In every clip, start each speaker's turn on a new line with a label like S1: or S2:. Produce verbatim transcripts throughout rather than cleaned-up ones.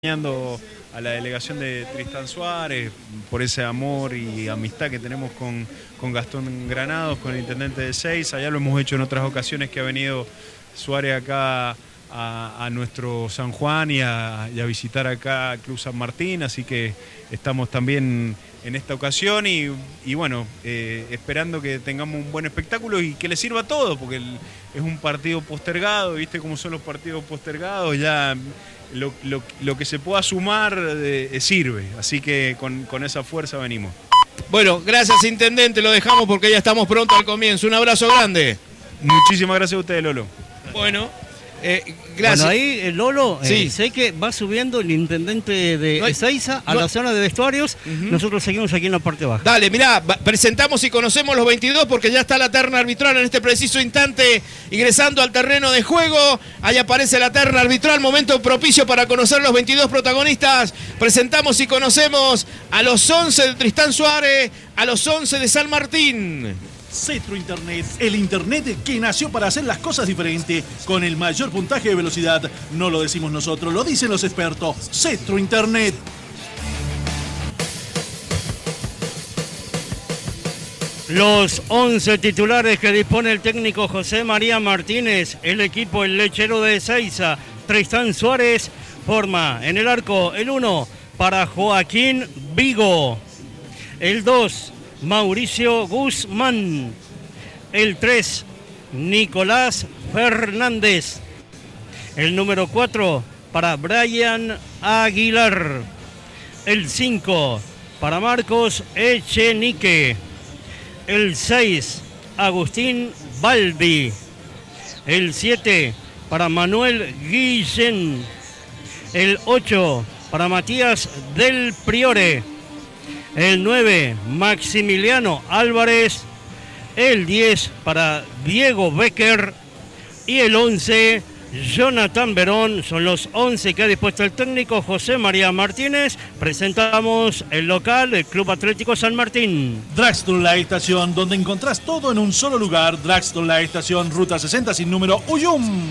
S1: Acompañando a la delegación de Tristán Suárez por ese amor y amistad que tenemos con, con Gastón Granados, con el intendente de Seiza. Ya lo hemos hecho en otras ocasiones que ha venido Suárez acá a, a nuestro San Juan y a, y a visitar acá Club San Martín, así que estamos también en esta ocasión y, y bueno, eh, esperando que tengamos un buen espectáculo y que le sirva a todos, porque el, es un partido postergado, ¿viste cómo son los partidos postergados? Ya lo, lo, lo que se pueda sumar eh, sirve, así que con, con esa fuerza venimos.
S2: Bueno, gracias intendente, lo dejamos porque ya estamos pronto al comienzo. Un abrazo grande.
S1: Muchísimas gracias a ustedes, Lolo.
S2: Bueno, eh, gracias.
S3: Bueno, ahí, eh, Lolo,
S2: Sí.
S3: eh, sé que va subiendo el intendente de
S2: No hay-
S3: Ezeiza a
S2: no-
S3: la zona de vestuarios.
S2: Ujú.
S3: Nosotros seguimos aquí en la parte baja.
S2: Dale, mirá, va- presentamos y conocemos los veintidós porque ya está la terna arbitral en este preciso instante ingresando al terreno de juego. Ahí aparece la terna arbitral, momento propicio para conocer los veintidós protagonistas. Presentamos y conocemos a los once de Tristán Suárez, a los once de San Martín.
S4: Cetro Internet, el Internet que nació para hacer las cosas diferentes, con el mayor puntaje de velocidad. No lo decimos nosotros, lo dicen los expertos. Cetro Internet.
S3: Los once titulares que dispone el técnico José María Martínez, el equipo El Lechero de Ezeiza, Tristán Suárez, forma en el arco el uno para Joaquín Vigo, el dos Mauricio Guzmán, el tres Nicolás Fernández, el número cuatro para Brian Aguilar, el cinco para Marcos Echenique, el seis, Agustín Balbi. El siete, para Manuel Guillén. El ocho, para Matías del Priore. El nueve, Maximiliano Álvarez. El diez, para Diego Becker. Y el once, Jonathan Verón. Son los once que ha dispuesto el técnico José María Martínez. Presentamos el local, el Club Atlético San Martín.
S4: Dragstore La Estación, donde encontrás todo en un solo lugar. Dragstore La Estación, ruta sesenta sin número, Uyum.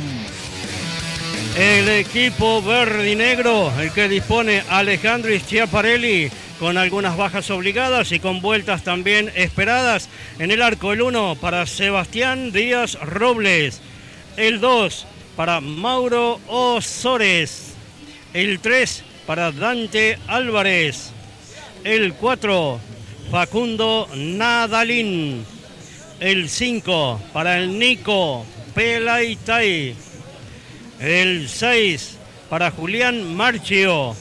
S3: El equipo verde y negro, el que dispone Alejandro Schiaparelli, con algunas bajas obligadas y con vueltas también esperadas. En el arco el uno para Sebastián Díaz Robles. El dos para Mauro Osores. El tres para Dante Álvarez. El cuatro, Facundo Nadalín. El cinco para el Nico Pelaitay. El seis para Julián Marchio.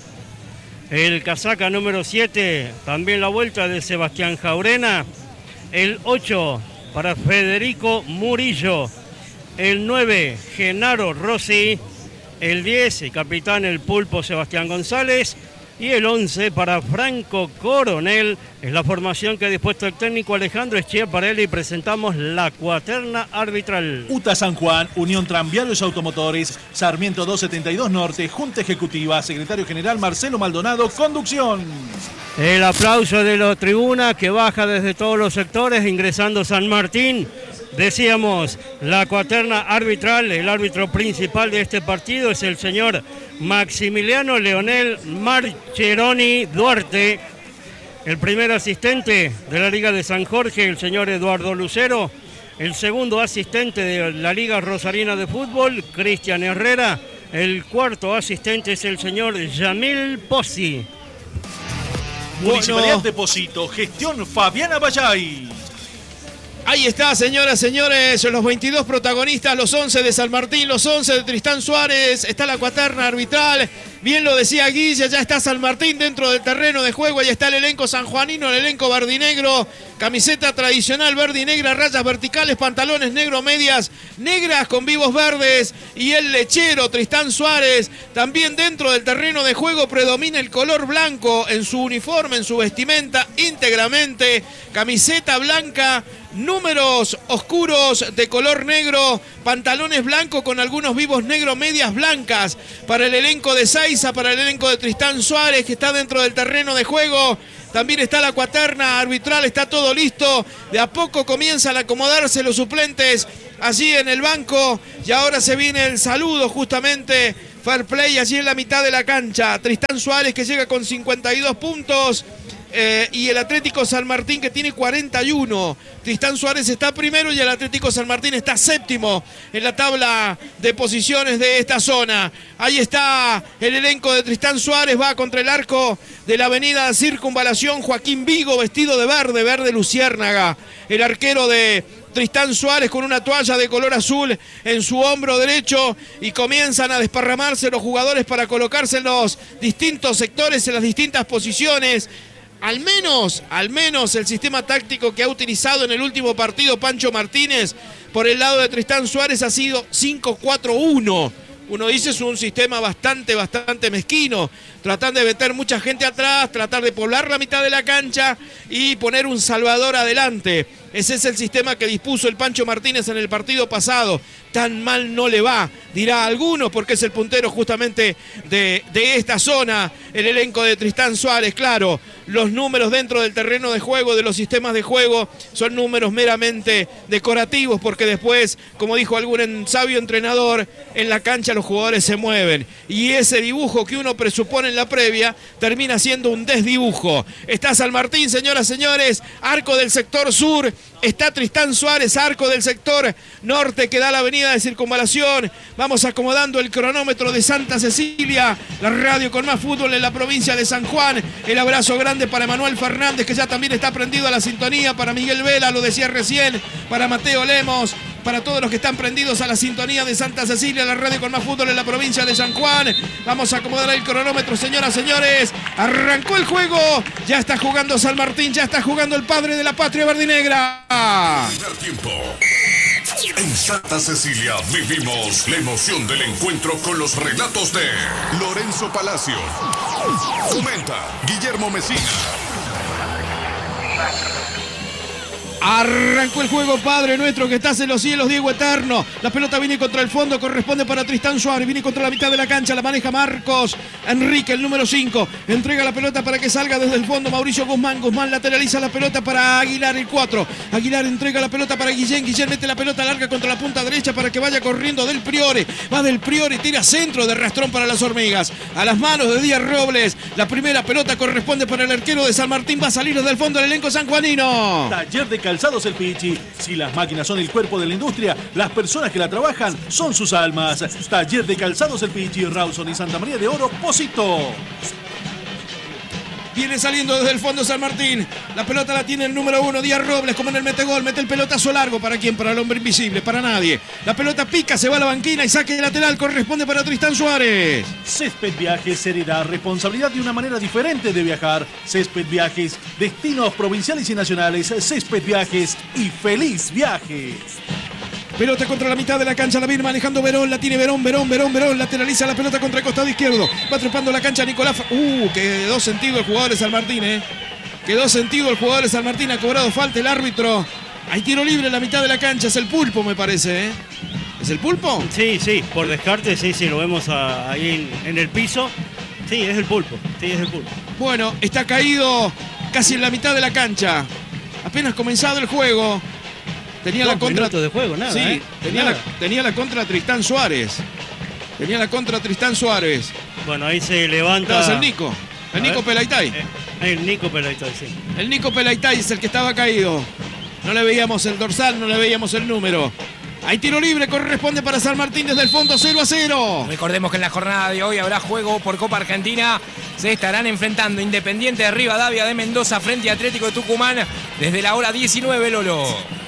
S3: El casaca número siete, también la vuelta de Sebastián Jaurena. El ocho para Federico Murillo. El nueve, Genaro Rossi. El diez, el capitán el pulpo Sebastián González. Y el once para Franco Coronel. Es la formación que ha dispuesto el técnico Alejandro Schiaparelli. Presentamos la cuaterna arbitral.
S4: UTA San Juan, Unión Tranviarios Automotores, Sarmiento doscientos setenta y dos Norte, Junta Ejecutiva, Secretario General Marcelo Maldonado, conducción.
S3: El aplauso de la tribuna que baja desde todos los sectores, ingresando San Martín. Decíamos, la cuaterna arbitral, el árbitro principal de este partido es el señor Maximiliano Leonel Marcheroni Duarte. El primer asistente de la Liga de San Jorge, el señor Eduardo Lucero. El segundo asistente de la Liga Rosarina de Fútbol, Cristian Herrera. El cuarto asistente es el señor Yamil Pozzi.
S4: Municipalidad
S2: Bueno.
S4: de Posito, gestión Fabiana Bayay.
S2: Ahí está, señoras, señores, los veintidós protagonistas, los once de San Martín, los once de Tristán Suárez, está la cuaterna arbitral, bien lo decía Guille, ya está San Martín dentro del terreno de juego, ahí está el elenco sanjuanino, el elenco verdinegro, camiseta tradicional verde y negra, rayas verticales, pantalones negro, medias negras con vivos verdes, y el lechero Tristán Suárez, también dentro del terreno de juego predomina el color blanco en su uniforme, en su vestimenta íntegramente, camiseta blanca, números oscuros de color negro, pantalones blancos con algunos vivos negros, medias blancas para el elenco de Seiza, para el elenco de Tristán Suárez que está dentro del terreno de juego. También está la cuaterna arbitral, está todo listo. De a poco comienzan a acomodarse los suplentes allí en el banco y ahora se viene el saludo justamente Fair play allí en la mitad de la cancha. Tristán Suárez que llega con cincuenta y dos puntos. Eh, y el Atlético San Martín que tiene cuarenta y uno. Tristán Suárez está primero y el Atlético San Martín está séptimo en la tabla de posiciones de esta zona. Ahí está el elenco de Tristán Suárez, va contra el arco de la avenida Circunvalación. Joaquín Vigo vestido de verde, verde luciérnaga. El arquero de Tristán Suárez con una toalla de color azul en su hombro derecho, y comienzan a desparramarse los jugadores para colocarse en los distintos sectores, en las distintas posiciones. Al menos, al menos el sistema táctico que ha utilizado en el último partido Pancho Martínez por el lado de Tristán Suárez ha sido cinco cuatro uno. Uno dice es un sistema bastante, bastante mezquino. Tratan de meter mucha gente atrás, tratar de poblar la mitad de la cancha y poner un salvador adelante. Ese es el sistema que dispuso el Pancho Martínez en el partido pasado. Tan mal no le va, dirá alguno, porque es el puntero justamente de, de esta zona, el elenco de Tristán Suárez. Claro, los números dentro del terreno de juego, de los sistemas de juego, son números meramente decorativos, porque después, como dijo algún sabio entrenador, en la cancha los jugadores se mueven. Y ese dibujo que uno presupone en la previa termina siendo un desdibujo. Está San Martín, señoras, señores, arco del sector sur. Está Tristán Suárez, arco del sector norte que da la avenida de Circunvalación. Vamos acomodando el cronómetro de Santa Cecilia, la radio con más fútbol en la provincia de San Juan. El abrazo grande para Manuel Fernández, que ya también está prendido a la sintonía, para Miguel Vela, lo decía recién, para Mateo Lemos, para todos los que están prendidos a la sintonía de Santa Cecilia, la radio con más fútbol en la provincia de San Juan. Vamos a acomodar el cronómetro, señoras, señores. Arrancó el juego, ya está jugando San Martín, ya está jugando el padre de la patria verdinegra.
S5: Primer tiempo. En Santa Cecilia vivimos la emoción del encuentro con los relatos de Lorenzo Palacio. Comenta Guillermo Mesina.
S2: Arrancó el juego, Padre nuestro que estás en los cielos, Diego Eterno. La pelota viene contra el fondo, corresponde para Tristán Suárez. Viene contra la mitad de la cancha, la maneja Marcos Enrique, el número cinco. Entrega la pelota para que salga desde el fondo Mauricio Guzmán. Guzmán lateraliza la pelota para Aguilar, el cuatro. Aguilar entrega la pelota para Guillén. Guillén mete la pelota larga contra la punta derecha para que vaya corriendo Del Priore. Va Del Priore, tira centro de rastrón para las hormigas. A las manos de Díaz Robles. La primera pelota corresponde para el arquero de San Martín. Va a salir desde el fondo el elenco sanjuanino.
S4: Taller de Calzados El Pichi. Si las máquinas son el cuerpo de la industria, las personas que la trabajan son sus almas. Taller de Calzados El Pichi, Rawson y Santa María de Oro, Pósito.
S2: Viene saliendo desde el fondo San Martín. La pelota la tiene el número uno, Díaz Robles, como en el metegol. Mete el pelotazo largo. ¿Para quién? Para el hombre invisible, para nadie. La pelota pica, se va a la banquina y saque de lateral. Corresponde para Tristán Suárez.
S4: Césped Viajes, seriedad, responsabilidad de una manera diferente de viajar. Césped Viajes, destinos provinciales y nacionales. Césped Viajes y feliz viaje.
S2: Pelota contra la mitad de la cancha, la viene manejando Verón, la tiene Verón, Verón, Verón, Verón, lateraliza la pelota contra el costado izquierdo. Va trepando la cancha Nicolás. Uh, quedó sentido el jugador de San Martín, eh. Quedó sentido el jugador de San Martín, ha cobrado falta el árbitro. Hay tiro libre en la mitad de la cancha, es el Pulpo, me parece, eh. ¿Es el Pulpo?
S3: Sí, sí, por descarte, sí, sí, lo vemos a, ahí en, en el piso. Sí, es el Pulpo, sí, es el Pulpo.
S2: Bueno, está caído casi en la mitad de la cancha. Apenas comenzado el juego. Tenía
S3: Dos
S2: la contra
S3: minutos de juego, nada.
S2: Sí,
S3: ¿eh?
S2: tenía,
S3: nada.
S2: La, tenía la contra Tristán Suárez. Tenía la contra Tristán Suárez.
S3: Bueno, ahí se levanta.
S2: No, es el Nico. El
S3: A
S2: Nico
S3: ver.
S2: Pelaitay.
S3: Eh, el Nico Pelaitay, sí.
S2: El Nico Pelaitay es el que estaba caído. No le veíamos el dorsal, no le veíamos el número. Hay tiro libre, corresponde para San Martín desde el fondo, cero a cero.
S6: Recordemos que en la jornada de hoy habrá juego por Copa Argentina. Se estarán enfrentando Independiente de Rivadavia de Mendoza frente a Atlético de Tucumán desde la hora diecinueve, Lolo.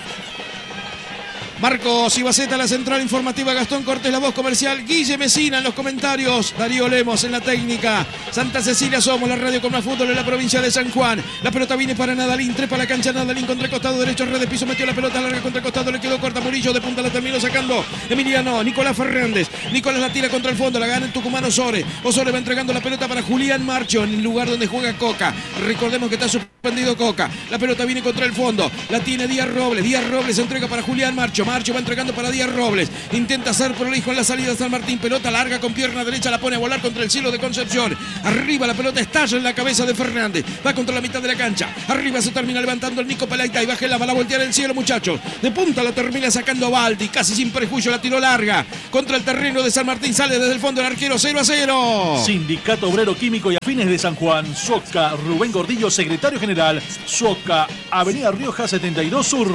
S2: Marcos Ibaceta, la central informativa, Gastón Cortés, la voz comercial, Guille Mesina en los comentarios, Darío Lemos en la técnica. Santa Cecilia somos la radio con más fútbol en la provincia de San Juan. La pelota viene para Nadalín, trepa la cancha Nadalín contra el costado derecho, red de piso, metió la pelota larga contra el costado, le quedó corta Murillo, de punta la terminó sacando Emiliano, Nicolás Fernández. Nicolás la tira contra el fondo, la gana el tucumano Osore. Osore va entregando la pelota para Julián Marcho en el lugar donde juega Coca. Recordemos que está suspendido Coca. La pelota viene contra el fondo, la tiene Díaz Robles, Díaz Robles entrega para Julián Marcho. Marcho, va entregando para Díaz Robles. Intenta hacer prolijo en la salida de San Martín. Pelota larga con pierna derecha, la pone a volar contra el cielo de Concepción. Arriba la pelota estalla en la cabeza de Fernández. Va contra la mitad de la cancha. Arriba se termina levantando el Nico Pelaita y baja la bala a voltear el cielo, muchachos. De punta la termina sacando Baldi. Casi sin prejuicio la tiró larga. Contra el terreno de San Martín sale desde el fondo el arquero cero a cero.
S4: Sindicato Obrero Químico y Afines de San Juan. Soca, Rubén Gordillo, secretario general. Soca, Avenida Rioja setenta y dos Sur.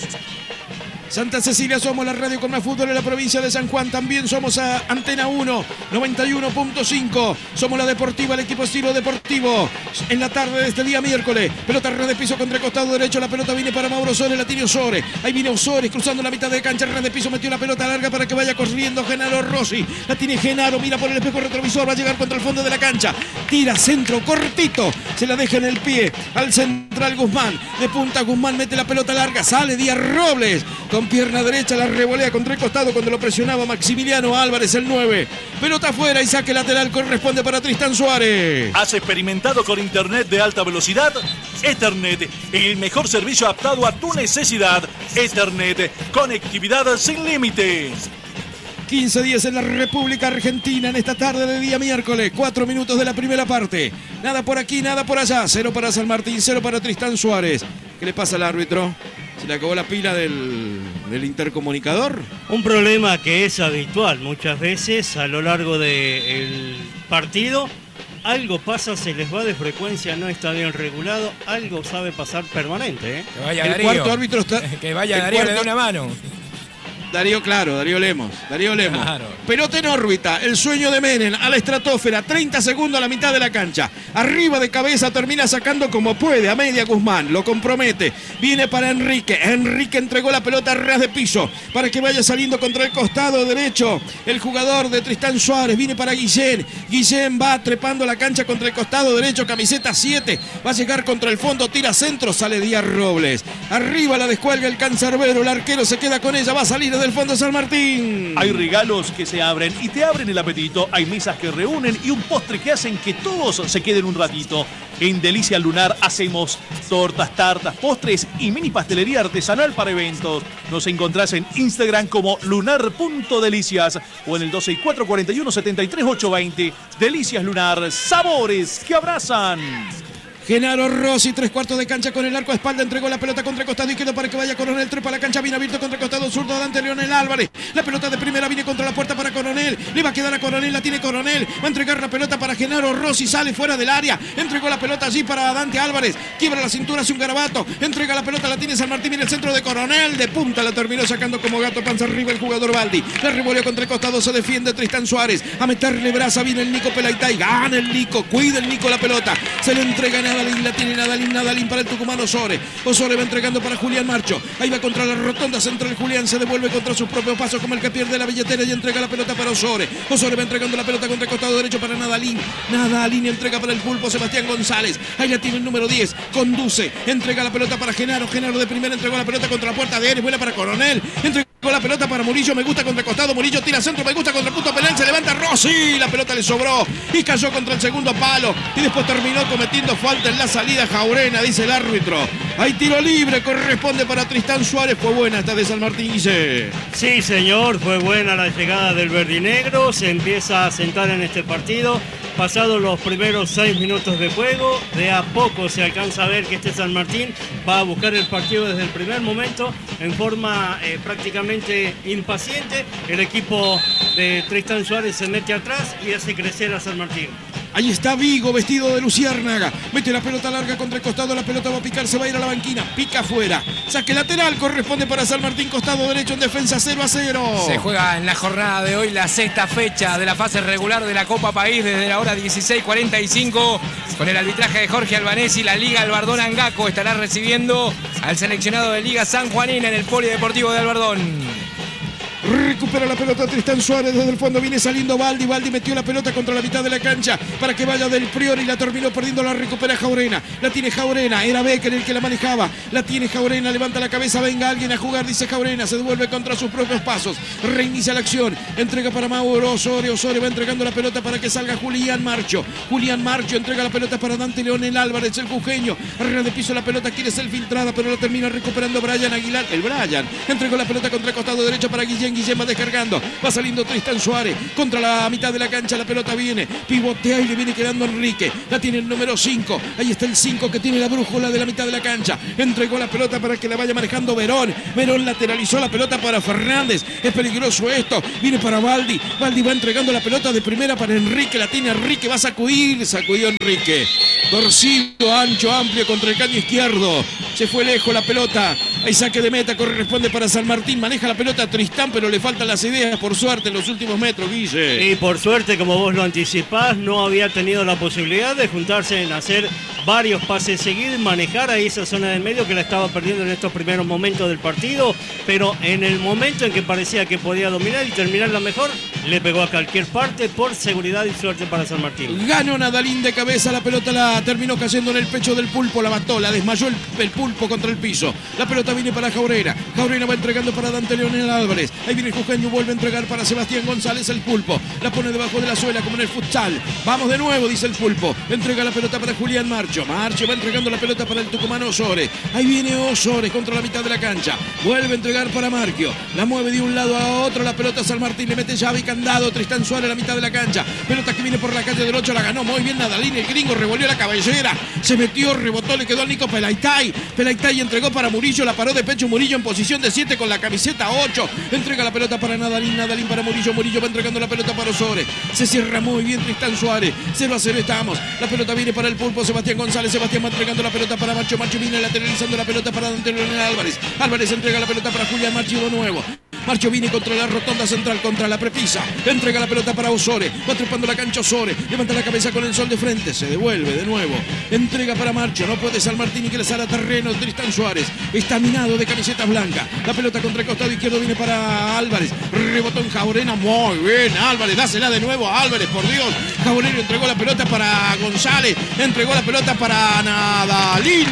S2: Santa Cecilia, somos la radio con más fútbol en la provincia de San Juan. También somos a Antena uno, noventa y uno punto cinco. Somos la Deportiva, el equipo estilo deportivo. En la tarde de este día miércoles. Pelota red de piso contra el costado derecho. La pelota viene para Mauro Osores, la tiene Osores. Ahí viene Osores cruzando la mitad de cancha. Red de piso metió la pelota larga para que vaya corriendo Genaro Rossi. La tiene Genaro, mira por el espejo retrovisor. Va a llegar contra el fondo de la cancha. Tira centro cortito. Se la deja en el pie al central Guzmán. De punta Guzmán mete la pelota larga. Sale Díaz Robles. Con pierna derecha la revolea contra el costado cuando lo presionaba Maximiliano Álvarez, el nueve. Pelota afuera y saque lateral corresponde para Tristán Suárez.
S4: ¿Has experimentado con internet de alta velocidad? Ethernet, el mejor servicio adaptado a tu necesidad. Ethernet, conectividad sin límites.
S2: quince días en la República Argentina en esta tarde de día miércoles. Cuatro minutos de la primera parte. Nada por aquí, nada por allá. Cero para San Martín, cero para Tristán Suárez. ¿Qué le pasa al árbitro? ¿Se le acabó la pila del, del intercomunicador?
S3: Un problema que es habitual muchas veces a lo largo del partido. Algo pasa, se les va de frecuencia, no está bien regulado. Algo sabe pasar permanente, ¿eh?
S6: Que vaya
S2: El
S6: Darío.
S2: cuarto árbitro está...
S6: Que vaya
S2: el
S6: Darío,
S2: cuarto...
S6: le dé una mano.
S2: Darío, claro, Darío Lemos. Darío Lemos.
S6: Claro.
S2: Pelota en órbita, el sueño de Menem a la estratosfera, treinta segundos a la mitad de la cancha. Arriba de cabeza termina sacando como puede a media Guzmán, lo compromete. Viene para Enrique. Enrique entregó la pelota a ras de piso para que vaya saliendo contra el costado derecho. El jugador de Tristán Suárez viene para Guillén. Guillén va trepando la cancha contra el costado derecho, camiseta siete. Va a llegar contra el fondo, tira centro, sale Díaz Robles. Arriba la descuelga el Cancerbero, el arquero se queda con ella, va a salir del fondo San Martín.
S4: Hay regalos que se abren y te abren el apetito. Hay mesas que reúnen y un postre que hacen que todos se queden un ratito. En Delicia Lunar hacemos tortas, tartas, postres y mini pastelería artesanal para eventos. Nos encontrás en Instagram como lunar punto delicias o en el dos seis cuatro, cuatro uno, siete tres ocho dos cero. Delicias Lunar, sabores que abrazan.
S2: Genaro Rossi, tres cuartos de cancha con el arco a espalda, entregó la pelota contra el costado izquierdo para que vaya Coronel, trepa la cancha, viene abierto contra el costado zurdo, Dante Leonel Álvarez. La pelota de primera viene contra la puerta para Coronel, le va a quedar a Coronel, la tiene Coronel, va a entregar la pelota para Genaro Rossi, sale fuera del área, entregó la pelota allí para Dante Álvarez, quiebra la cintura, hace un garabato, entrega la pelota, la tiene San Martín, viene el centro de Coronel, de punta la terminó sacando como gato panza arriba el jugador Baldi, la revolvió contra el costado, se defiende Tristán Suárez, a meterle brasa, viene el Nico Pelaitay, gana el Nico, cuida el Nico la pelota, se le entrega a Nadalín, la tiene Nadalín. Nadalín, Nadalín para el tucumán Osores. Osores va entregando para Julián Marcho. Ahí va contra la rotonda central. Julián se devuelve contra sus propios pasos como el que pierde la billetera y entrega la pelota para Osores. Osores va entregando la pelota contra el costado derecho para Nadalín. Nadalín entrega para el pulpo Sebastián González. Ahí la tiene el número diez. Conduce. Entrega la pelota para Genaro. Genaro de primera entregó la pelota contra la puerta de Eres. Vuela para Coronel. Entregó la pelota para Murillo. Me gusta contra el costado. Murillo tira centro. Me gusta contra el punto penal. Se levanta Rossi. La pelota le sobró y cayó contra el segundo palo. Y después terminó cometiendo falta en la salida Jaurena, dice el árbitro. Hay tiro libre, corresponde para Tristán Suárez. Fue buena esta de San Martín, Guille.
S3: Sí, señor, fue buena la llegada del verdinegro. Se empieza a sentar en este partido. Pasados los primeros seis minutos de juego, de a poco se alcanza a ver que este San Martín va a buscar el partido desde el primer momento en forma eh, prácticamente impaciente. El equipo de Tristán Suárez se mete atrás y hace crecer a San Martín.
S2: Ahí está Vigo, vestido de luciérnaga. Mete la pelota larga contra el costado. La pelota va a picar, se va a ir a la banquina. Pica afuera. Saque lateral, corresponde para San Martín, costado derecho en defensa, cero a cero.
S6: Se juega en la jornada de hoy la sexta fecha de la fase regular de la Copa País desde la hora dieciséis cuarenta y cinco. Con el arbitraje de Jorge Albanesi, la Liga Albardón Angaco estará recibiendo al seleccionado de Liga Sanjuanina en el Polideportivo de Albardón.
S2: Recupera la pelota Tristán Suárez desde el fondo. Viene saliendo Baldi. Baldi metió la pelota contra la mitad de la cancha para que vaya del Priori. La terminó perdiendo. La recupera Jaurena. La tiene Jaurena. Era Becker el que la manejaba. La tiene Jaurena. Levanta la cabeza. Venga alguien a jugar. Dice Jaurena. Se devuelve contra sus propios pasos. Reinicia la acción. Entrega para Mauro Osorio. Osorio va entregando la pelota para que salga Julián Marcho. Julián Marcho entrega la pelota para Dante Leonel Álvarez, el jujeño. Arriba de piso la pelota quiere ser filtrada, pero la termina recuperando Brian Aguilar. El Brian entregó la pelota contra el costado derecho para Guillén. Guillén va descargando. Va saliendo Tristán Suárez contra la mitad de la cancha. La pelota viene. Pivotea y le viene quedando Enrique. La tiene el número cinco. Ahí está el cinco que tiene la brújula de la mitad de la cancha. Entregó la pelota para que la vaya manejando Verón. Verón lateralizó la pelota para Fernández. Es peligroso esto. Viene para Baldi. Baldi va entregando la pelota de primera para Enrique. La tiene Enrique. Va a sacudir. Sacudió Enrique. Torcido, ancho, amplio contra el caño izquierdo. Se fue lejos la pelota. Hay saque de meta. Corresponde para San Martín. Maneja la pelota Tristán, pero le faltan las ideas por suerte en los últimos metros, Guille.
S3: Y por suerte, como vos lo anticipás, no había tenido la posibilidad de juntarse en hacer varios pases seguidos, manejar ahí esa zona del medio que la estaba perdiendo en estos primeros momentos del partido, pero en el momento en que parecía que podía dominar y terminarla mejor, le pegó a cualquier parte por seguridad y suerte para San Martín.
S2: Ganó Nadalín de cabeza, la pelota la terminó cayendo en el pecho del Pulpo, la mató, la desmayó el, el Pulpo contra el piso. La pelota viene para Jaurena. Jaurena va entregando para Dante Leonel Álvarez. Ahí viene el Jujeño, vuelve a entregar para Sebastián González, el Pulpo. La pone debajo de la suela como en el futsal. Vamos de nuevo, dice el Pulpo. Entrega la pelota para Julián Marcho. Marcho va entregando la pelota para el tucumano Osores. Ahí viene Osores contra la mitad de la cancha. Vuelve a entregar para Marquio. La mueve de un lado a otro. La pelota San Martín le mete llave y candado. Tristán Suárez a la mitad de la cancha. Pelota que viene por la calle del ocho. La ganó muy bien Nadalín. El gringo revolvió la cabellera. Se metió, rebotó, le quedó al Nico Pelaitay. Pelaitay entregó para Murillo. La paró de pecho Murillo en posición de siete con la camiseta ocho. Entrega la pelota para Nadalín. Nadalín para Murillo. Murillo va entregando la pelota para Osores. Se cierra muy bien Tristán Suárez. cero a cero estamos. La pelota viene para el Pulpo. Sebastián González. Sebastián va entregando la pelota para Marcho. Marcho viene lateralizando la pelota para Dante Leonel Álvarez. Álvarez entrega la pelota para Julián Marcho de nuevo. Marcho viene contra la rotonda central, contra la prepisa. Entrega la pelota para Osores. Va trepando la cancha Osores. Levanta la cabeza con el sol de frente. Se devuelve de nuevo. Entrega para Marcho. No puede San Martín ingresar a terreno. Tristán Suárez está minado de camisetas blancas. La pelota contra el costado izquierdo viene para Álvarez. Rebotó en Jaurena. Muy bien. Álvarez. Dásela de nuevo a Álvarez, por Dios. Jaurena entregó la pelota para González. Entregó la pelota para Nadalín.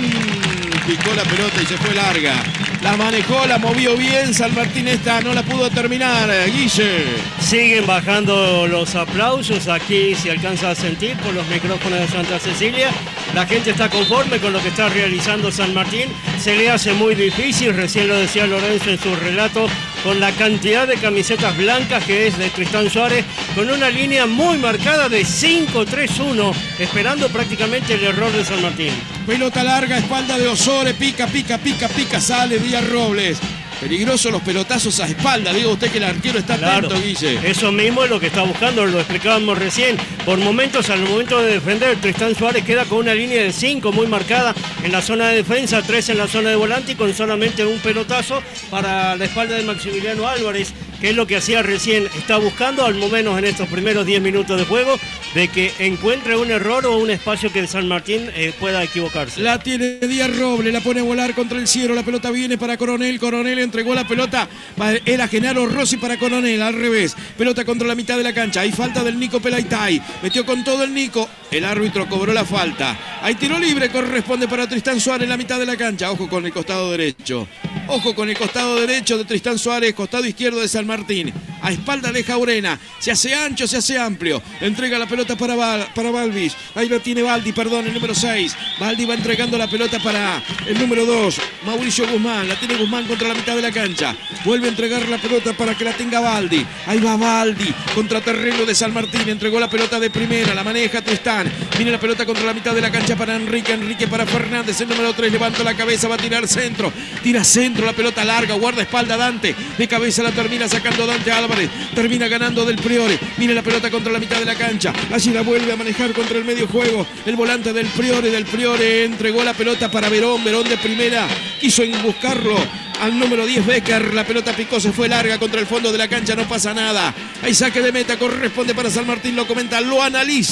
S2: Picó la pelota y se fue larga. La manejó, la movió bien. San Martín esta no la pudo terminar, Guille.
S3: Siguen bajando los aplausos. Aquí se alcanza a sentir por los micrófonos de Santa Cecilia. La gente está conforme con lo que está realizando San Martín. Se le hace muy difícil, recién lo decía Lorenzo en su relato, con la cantidad de camisetas blancas que es de Tristán Suárez, con una línea muy marcada de cinco tres uno, esperando prácticamente el error de San Martín.
S2: Pelota larga, espalda de Osores, pica, pica, pica, pica, sale Díaz Robles. Peligrosos los pelotazos a espalda. Digo usted que el arquero está
S3: claro,
S2: atento, Guille.
S3: Eso mismo es lo que está buscando, lo explicábamos recién. Por momentos, al momento de defender, Tristán Suárez queda con una línea de cinco muy marcada en la zona de defensa, tres en la zona de volante y con solamente un pelotazo para la espalda de Maximiliano Álvarez, que es lo que hacía recién. Está buscando, al menos en estos primeros diez minutos de juego, de que encuentre un error o un espacio que San Martín eh, pueda equivocarse.
S2: La tiene Díaz Robles, la pone a volar contra el cielo. La pelota viene para Coronel. Coronel entregó la pelota. Era Genaro Rossi para Coronel, al revés. Pelota contra la mitad de la cancha. Hay falta del Nico Pelaitay. Metió con todo el Nico. El árbitro cobró la falta. Hay tiro libre, corresponde para Tristán Suárez en la mitad de la cancha. Ojo con el costado derecho. Ojo con el costado derecho de Tristán Suárez, costado izquierdo de San Martín. A espalda de Jaurena. Se hace ancho, se hace amplio. Entrega la pelota para, Val, para Balvis. Ahí la tiene Baldi, perdón, el número seis. Baldi va entregando la pelota para el número dos. Mauricio Guzmán. La tiene Guzmán contra la mitad de la cancha. Vuelve a entregar la pelota para que la tenga Baldi. Ahí va Baldi. Contra terreno de San Martín. Entregó la pelota de primera. La maneja Tristán. Viene la pelota contra la mitad de la cancha para Enrique. Enrique para Fernández. El número tres. Levanta la cabeza. Va a tirar centro. Tira centro. La pelota larga. Guarda espalda Dante. De cabeza la termina sacando Dante Álvarez. Termina ganando del Priore. Viene la pelota contra la mitad de la cancha. Allí la vuelve a manejar contra el medio juego. El volante del Priore. Del Priore entregó la pelota para Verón. Verón de primera. Quiso buscarlo al número diez Becker. La pelota picó, se fue larga contra el fondo de la cancha. No pasa nada. Hay saque de meta. Corresponde para San Martín. Lo comenta, lo analiza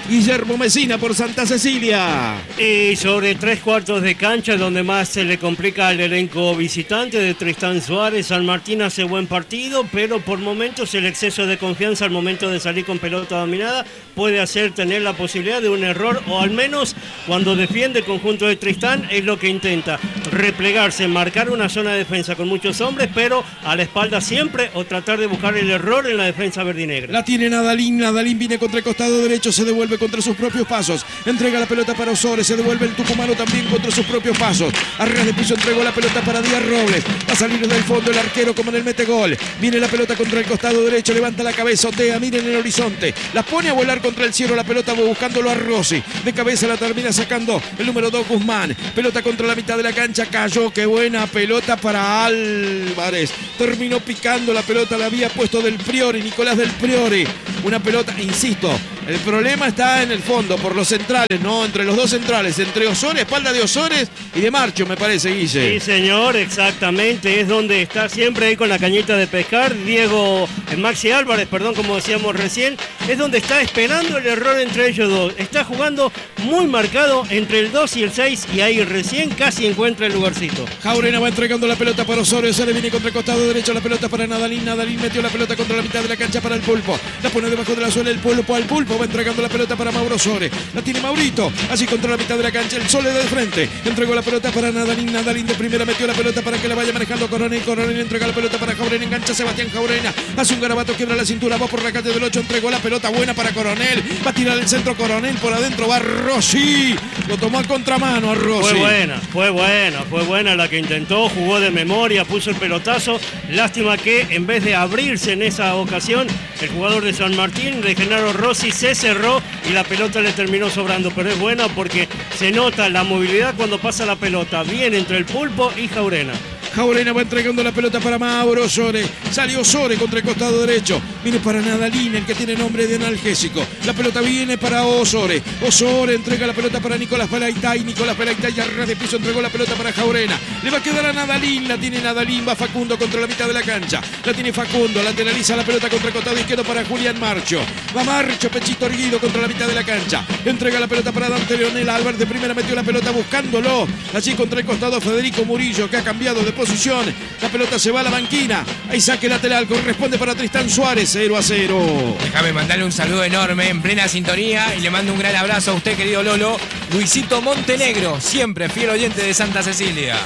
S2: Guillermo Mesina por Santa Cecilia.
S3: Y sobre tres cuartos de cancha, donde más se le complica al elenco visitante de Tristán Suárez. San Martín hace buen partido, pero por momentos el exceso de confianza al momento de salir con pelota dominada puede hacer tener la posibilidad de un error, o al menos cuando defiende el conjunto de Tristán es lo que intenta, replegarse, marcar una zona de defensa con muchos hombres, pero a la espalda siempre, o tratar de buscar el error en la defensa verdinegra.
S2: La tiene Nadalín, Nadalín viene contra el costado derecho, se devuelve contra sus propios pasos, entrega la pelota para Osores, se devuelve el tucumano también contra sus propios pasos, a ras de piso entregó la pelota para Díaz Robles, va a salir del fondo el arquero como en el mete gol, viene la pelota contra el costado derecho, levanta la cabeza, otea, miren el horizonte, la pone a volar contra el cielo, la pelota buscándolo a Rossi, de cabeza la termina sacando el número dos Guzmán, pelota contra la mitad de la cancha, cayó, qué buena pelota para Álvarez, terminó picando la pelota, la había puesto Del Priore, Nicolás Del Priore, una pelota, insisto, el problema está en el fondo, por los centrales, ¿no? Entre los dos centrales, entre Osores, espalda de Osores y de Marcho, me parece, Guille.
S3: Sí, señor, exactamente, es donde está siempre ahí con la cañita de pescar, Diego, eh, Maxi Álvarez, perdón, como decíamos recién, es donde está esperando el error entre ellos dos, está jugando muy marcado entre el dos y el seis, y ahí recién casi encuentra el lugarcito.
S2: Jaurena va entregando la pelota para Osorio, Osorio viene contra el costado derecho, la pelota para Nadalín, Nadalín metió la pelota contra la mitad de la cancha para el Pulpo, la pone debajo de la suela el Pulpo, al Pulpo va entregando la pelota para Mauro Sore, la tiene Maurito, así contra la mitad de la cancha, el Sole de frente, entregó la pelota para Nadalín, Nadalín de primera metió la pelota para que la vaya manejando Coronel, Coronel entrega la pelota para Jaurena, engancha Sebastián Jaurena, hace un garabato, quiebra la cintura, va por la calle del ocho, entregó la pelota buena para Coronel, va a tirar el centro Coronel, por adentro va Rossi, lo tomó a contramano a Rossi.
S3: Fue buena, fue buena, fue buena la que intentó, jugó de memoria, puso el pelotazo, lástima que en vez de abrirse en esa ocasión, el jugador de San Martín, de Genaro Rossi, se cerró y la pelota le terminó sobrando, pero es buena porque se nota la movilidad cuando pasa la pelota, bien entre el Pulpo y Jaurena.
S2: Jaurena va entregando la pelota para Mauro Sore. Salió Sore contra el costado derecho. Viene para Nadalín, el que tiene nombre de analgésico. La pelota viene para Osore. Osore entrega la pelota para Nicolás Pelaitay. Nicolás Pelaitay a ras de piso entregó la pelota para Jaurena. Le va a quedar a Nadalín. La tiene Nadalín. Va Facundo contra la mitad de la cancha. La tiene Facundo. Lateraliza la pelota contra el costado izquierdo para Julián Marcho. Va Marcho, pechito erguido contra la mitad de la cancha. Entrega la pelota para Dante Leonel. Álvarez de primera metió la pelota buscándolo. Allí contra el costado Federico Murillo, que ha cambiado de posición. La pelota se va a la banquina. Hay saque lateral, corresponde para Tristán Suárez, cero a cero.
S6: Déjame mandarle un saludo enorme en plena sintonía y le mando un gran abrazo a usted, querido Lolo. Luisito Montenegro, siempre fiel oyente de Santa Cecilia.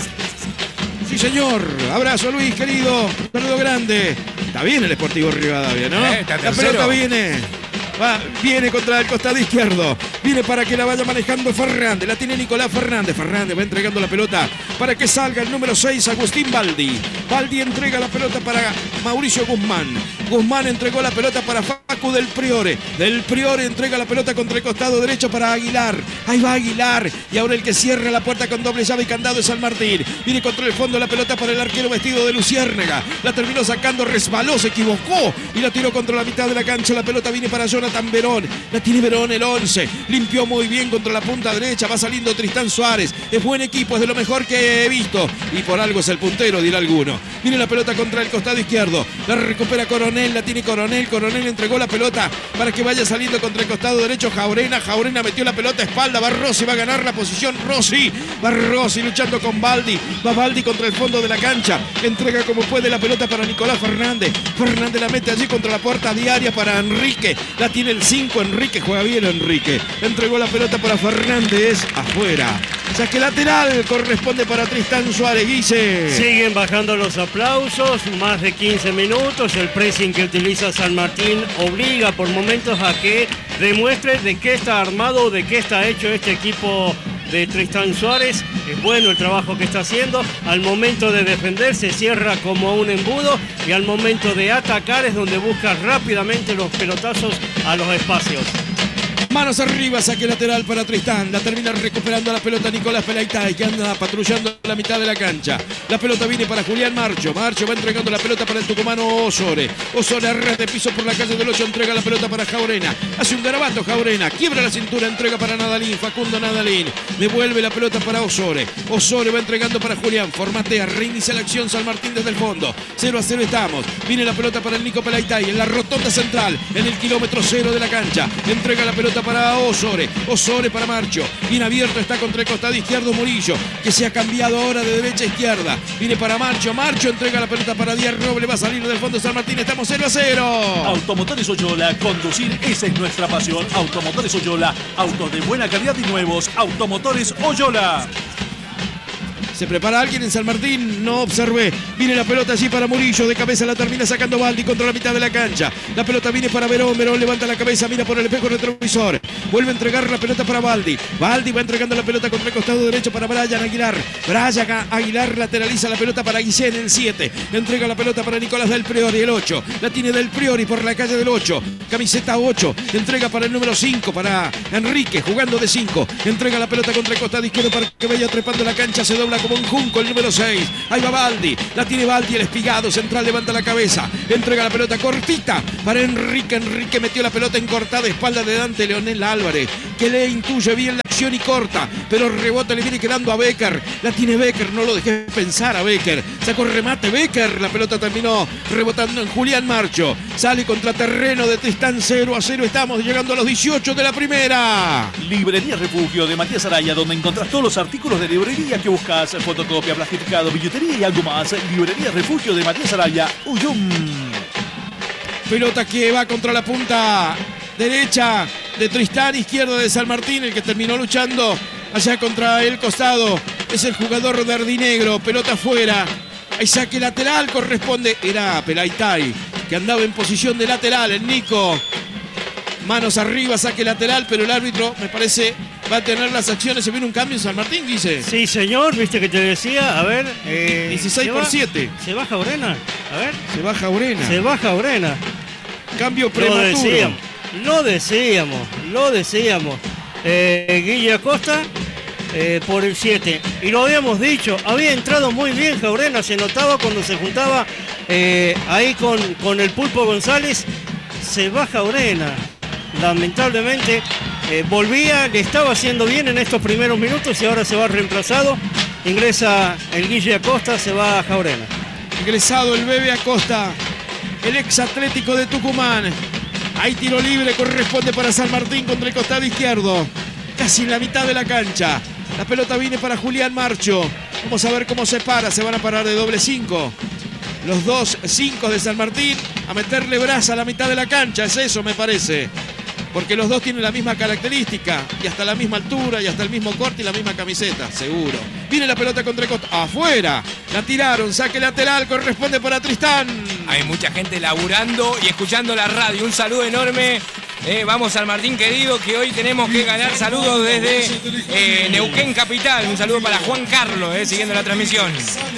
S2: Sí, señor. Abrazo, Luis, querido. Un saludo grande. Está bien el Sportivo Rivadavia, ¿no?
S6: Eh, está
S2: la
S6: tercero.
S2: pelota viene. Va, viene contra el costado izquierdo. Viene para que la vaya manejando Fernández. La tiene Nicolás Fernández. Fernández va entregando la pelota para que salga el número seis, Agustín Baldi. Baldi entrega la pelota para Mauricio Guzmán. Guzmán entregó la pelota para Facu Del Priore. Del Priore entrega la pelota contra el costado derecho para Aguilar. Ahí va Aguilar. Y ahora el que cierra la puerta con doble llave y candado es San Martín. Viene contra el fondo la pelota para el arquero vestido de luciérnaga. La terminó sacando, resbaló, se equivocó y la tiró contra la mitad de la cancha. La pelota viene para Jonathan Verón, la tiene Verón, el once, limpió muy bien contra la punta derecha, va saliendo Tristán Suárez, es buen equipo, es de lo mejor que he visto y por algo es el puntero, dirá alguno. Viene la pelota contra el costado izquierdo, la recupera Coronel, la tiene Coronel, Coronel entregó la pelota para que vaya saliendo contra el costado derecho Jaurena, Jaurena metió la pelota a espalda, va Rossi, va a ganar la posición Rossi, va Rossi luchando con Baldi, va Baldi contra el fondo de la cancha, entrega como puede la pelota para Nicolás Fernández, Fernández la mete allí contra la puerta diaria para Enrique, la tiene el cinco, Enrique, juega bien Enrique, entregó la pelota para Fernández, afuera, saque lateral, corresponde para Tristán Suárez, Guille.
S3: Siguen bajando los aplausos, más de quince minutos, el pressing que utiliza San Martín obliga por momentos a que demuestre de qué está armado, de qué está hecho este equipo de Tristán Suárez. Es bueno el trabajo que está haciendo. Al momento de defender se cierra como un embudo y al momento de atacar es donde busca rápidamente los pelotazos a los espacios.
S2: Manos arriba, saque lateral para Tristán. La termina recuperando la pelota Nicolás Pelaitay, que anda patrullando la mitad de la cancha. La pelota viene para Julián Marcho. Marcho va entregando la pelota para el tucumano Osore. Osore a ras de piso por la calle del ocho, entrega la pelota para Jaurena. Hace un garabato Jaurena, quiebra la cintura, entrega para Nadalín, Facundo Nadalín. Devuelve la pelota para Osore. Osore va entregando para Julián, formatea, reinicia la acción San Martín desde el fondo. cero a cero estamos. Viene la pelota para el Nico Pelaitay en la rotonda central, en el kilómetro cero de la cancha. Entrega la pelota para para Osore. Osore para Marcho. Bien abierto está contra el costado izquierdo Murillo, que se ha cambiado ahora de derecha a izquierda. Viene para Marcho. Marcho entrega la pelota para Díaz Roble. Va a salir del fondo San Martín. Estamos cero a cero.
S4: Automotores Oyola. Conducir, esa es nuestra pasión. Automotores Oyola. Autos de buena calidad y nuevos. Automotores Oyola.
S2: Se prepara alguien en San Martín, no observé. Viene la pelota allí para Murillo, de cabeza la termina sacando Baldi contra la mitad de la cancha. La pelota viene para Verón, Verón levanta la cabeza, mira por el espejo retrovisor. Vuelve a entregar la pelota para Baldi. Baldi va entregando la pelota contra el costado derecho para Brian Aguilar. Brian Aguilar lateraliza la pelota para Guillén, el siete. Entrega la pelota para Nicolás Del Priori, el ocho. La tiene Del Priori por la calle del ocho. Camiseta ocho. Entrega para el número cinco, para Enrique, jugando de cinco. Entrega la pelota contra el costado izquierdo para que vaya trepando la cancha, se dobla como un junco el número seis. Ahí va Baldi. La tiene Baldi, el espigado central levanta la cabeza. Entrega la pelota cortita para Enrique. Enrique metió la pelota en cortada, espalda de Dante Leonel Álvarez, que le intuye bien la acción y corta, pero rebota, le viene quedando a Becker. La tiene Becker, no lo dejé pensar a Becker. Sacó remate Becker. La pelota terminó rebotando en Julián Marcho. Sale contra terreno de Tristán, cero a cero. Estamos llegando a los dieciocho de la primera.
S4: Librería Refugio de Matías Araya, donde encontrás todos los artículos de librería que buscas: fotocopia, plastificado, billetería y algo más. Librería Refugio de Matías Araya, Uyum.
S2: Pelota que va contra la punta derecha de Tristán, izquierda de San Martín, el que terminó luchando allá contra el costado. Es el jugador de Ardinegro, pelota afuera. Hay saque lateral, corresponde. Era Pelaitay, que andaba en posición de lateral. El Nico, manos arriba, saque lateral, pero el árbitro, me parece, va a tener las acciones. Se viene un cambio en San Martín, dice.
S3: Sí, señor, viste que te decía, a ver. Eh,
S2: dieciséis por siete.
S3: ¿Se baja Urena? A ver.
S2: Se baja Urena.
S3: Se baja Urena.
S2: Cambio prematuro.
S3: Lo decíamos, lo decíamos, lo decíamos. Eh, Guille Acosta eh, por el siete. Y lo habíamos dicho, había entrado muy bien Jaurena, se notaba cuando se juntaba eh, ahí con, con el Pulpo González. Se baja Urena. Lamentablemente eh, volvía, le estaba haciendo bien en estos primeros minutos y ahora se va reemplazado. Ingresa el Guille Acosta, se va a Jaurena.
S2: Ingresado el Bebe Acosta, el ex Atlético de Tucumán. Hay tiro libre, corresponde para San Martín contra el costado izquierdo. Casi en la mitad de la cancha. La pelota viene para Julián Marcho. Vamos a ver cómo se para. Se van a parar de doble cinco. Los dos cinco de San Martín a meterle brasa a la mitad de la cancha. Es eso, me parece. Porque los dos tienen la misma característica. Y hasta la misma altura, y hasta el mismo corte y la misma camiseta. Seguro. Viene la pelota contra el costado. Afuera. La tiraron. Saque lateral. Corresponde para Tristán.
S6: Hay mucha gente laburando y escuchando la radio. Un saludo enorme. Eh, vamos San Martín querido, que hoy tenemos que ganar. Saludos desde eh, Neuquén Capital. Un saludo para Juan Carlos, eh, siguiendo la transmisión.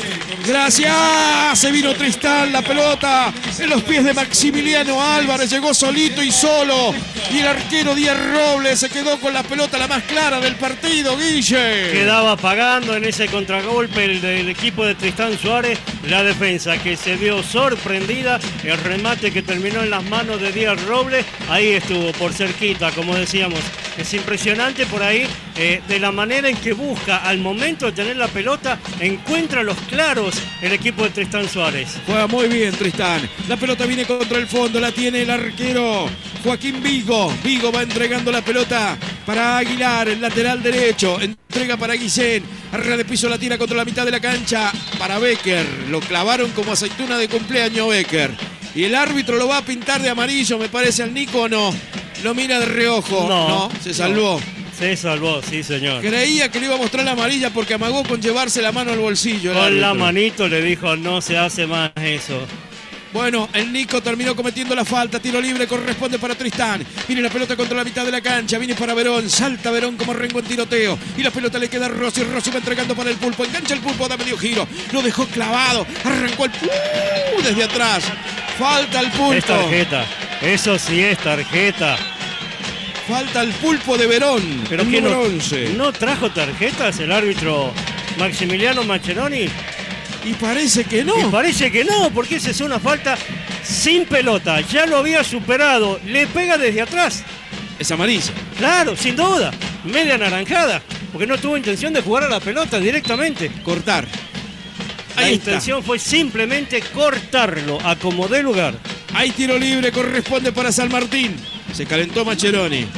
S2: Gracias. Se vino Tristán, la pelota en los pies de Maximiliano Álvarez. Llegó solito y solo. Y el arquero Díaz Robles se quedó con la pelota la más clara del partido, Guille.
S3: Quedaba pagando en ese contragolpe el del equipo de Tristán Suárez. La defensa que se vio sorprendida. El remate que terminó en las manos de Díaz Robles. Ahí estuvo por cerquita, como decíamos. Es impresionante por ahí eh, de la manera en que busca al momento de tener la pelota, encuentra los claros el equipo de Tristán Suárez.
S2: Juega muy bien Tristán. La pelota viene contra el fondo, la tiene el arquero Joaquín Vigo. Vigo va entregando la pelota para Aguilar, el lateral derecho. Entrega para Guillén. Arriba de piso la tira contra la mitad de la cancha para Becker. Lo clavaron como aceituna de cumpleaños Becker. Y el árbitro lo va a pintar de amarillo, me parece, al Nico, no. Lo mira de reojo. No, no se salvó.
S3: No. Se salvó, sí, señor.
S2: Creía que le iba a mostrar la amarilla porque amagó con llevarse la mano al bolsillo.
S3: Con la manito le dijo, no se hace más eso.
S2: Bueno, el Nico terminó cometiendo la falta. Tiro libre corresponde para Tristán. Viene la pelota contra la mitad de la cancha. Viene para Verón. Salta Verón como Rengo en tiroteo. Y la pelota le queda a Rossi. Rossi va entregando para el Pulpo. Engancha el Pulpo, da medio giro. Lo dejó clavado. Arrancó el uh, desde atrás. Falta el Pulpo.
S3: Es tarjeta. Eso sí es tarjeta.
S2: Falta el Pulpo de Verón.
S3: Pero que no, no trajo tarjetas el árbitro Maximiliano Mascheroni.
S2: Y parece que no.
S3: Y parece que no, porque esa es una falta sin pelota. Ya lo había superado. Le pega desde atrás.
S2: Es amarilla.
S3: Claro, sin duda. Media naranjada. Porque no tuvo intención de jugar a la pelota directamente.
S2: Cortar.
S3: La
S2: Ahí
S3: intención
S2: está.
S3: fue simplemente cortarlo a como dé lugar.
S2: Hay tiro libre, corresponde para San Martín. Se calentó Mascheroni.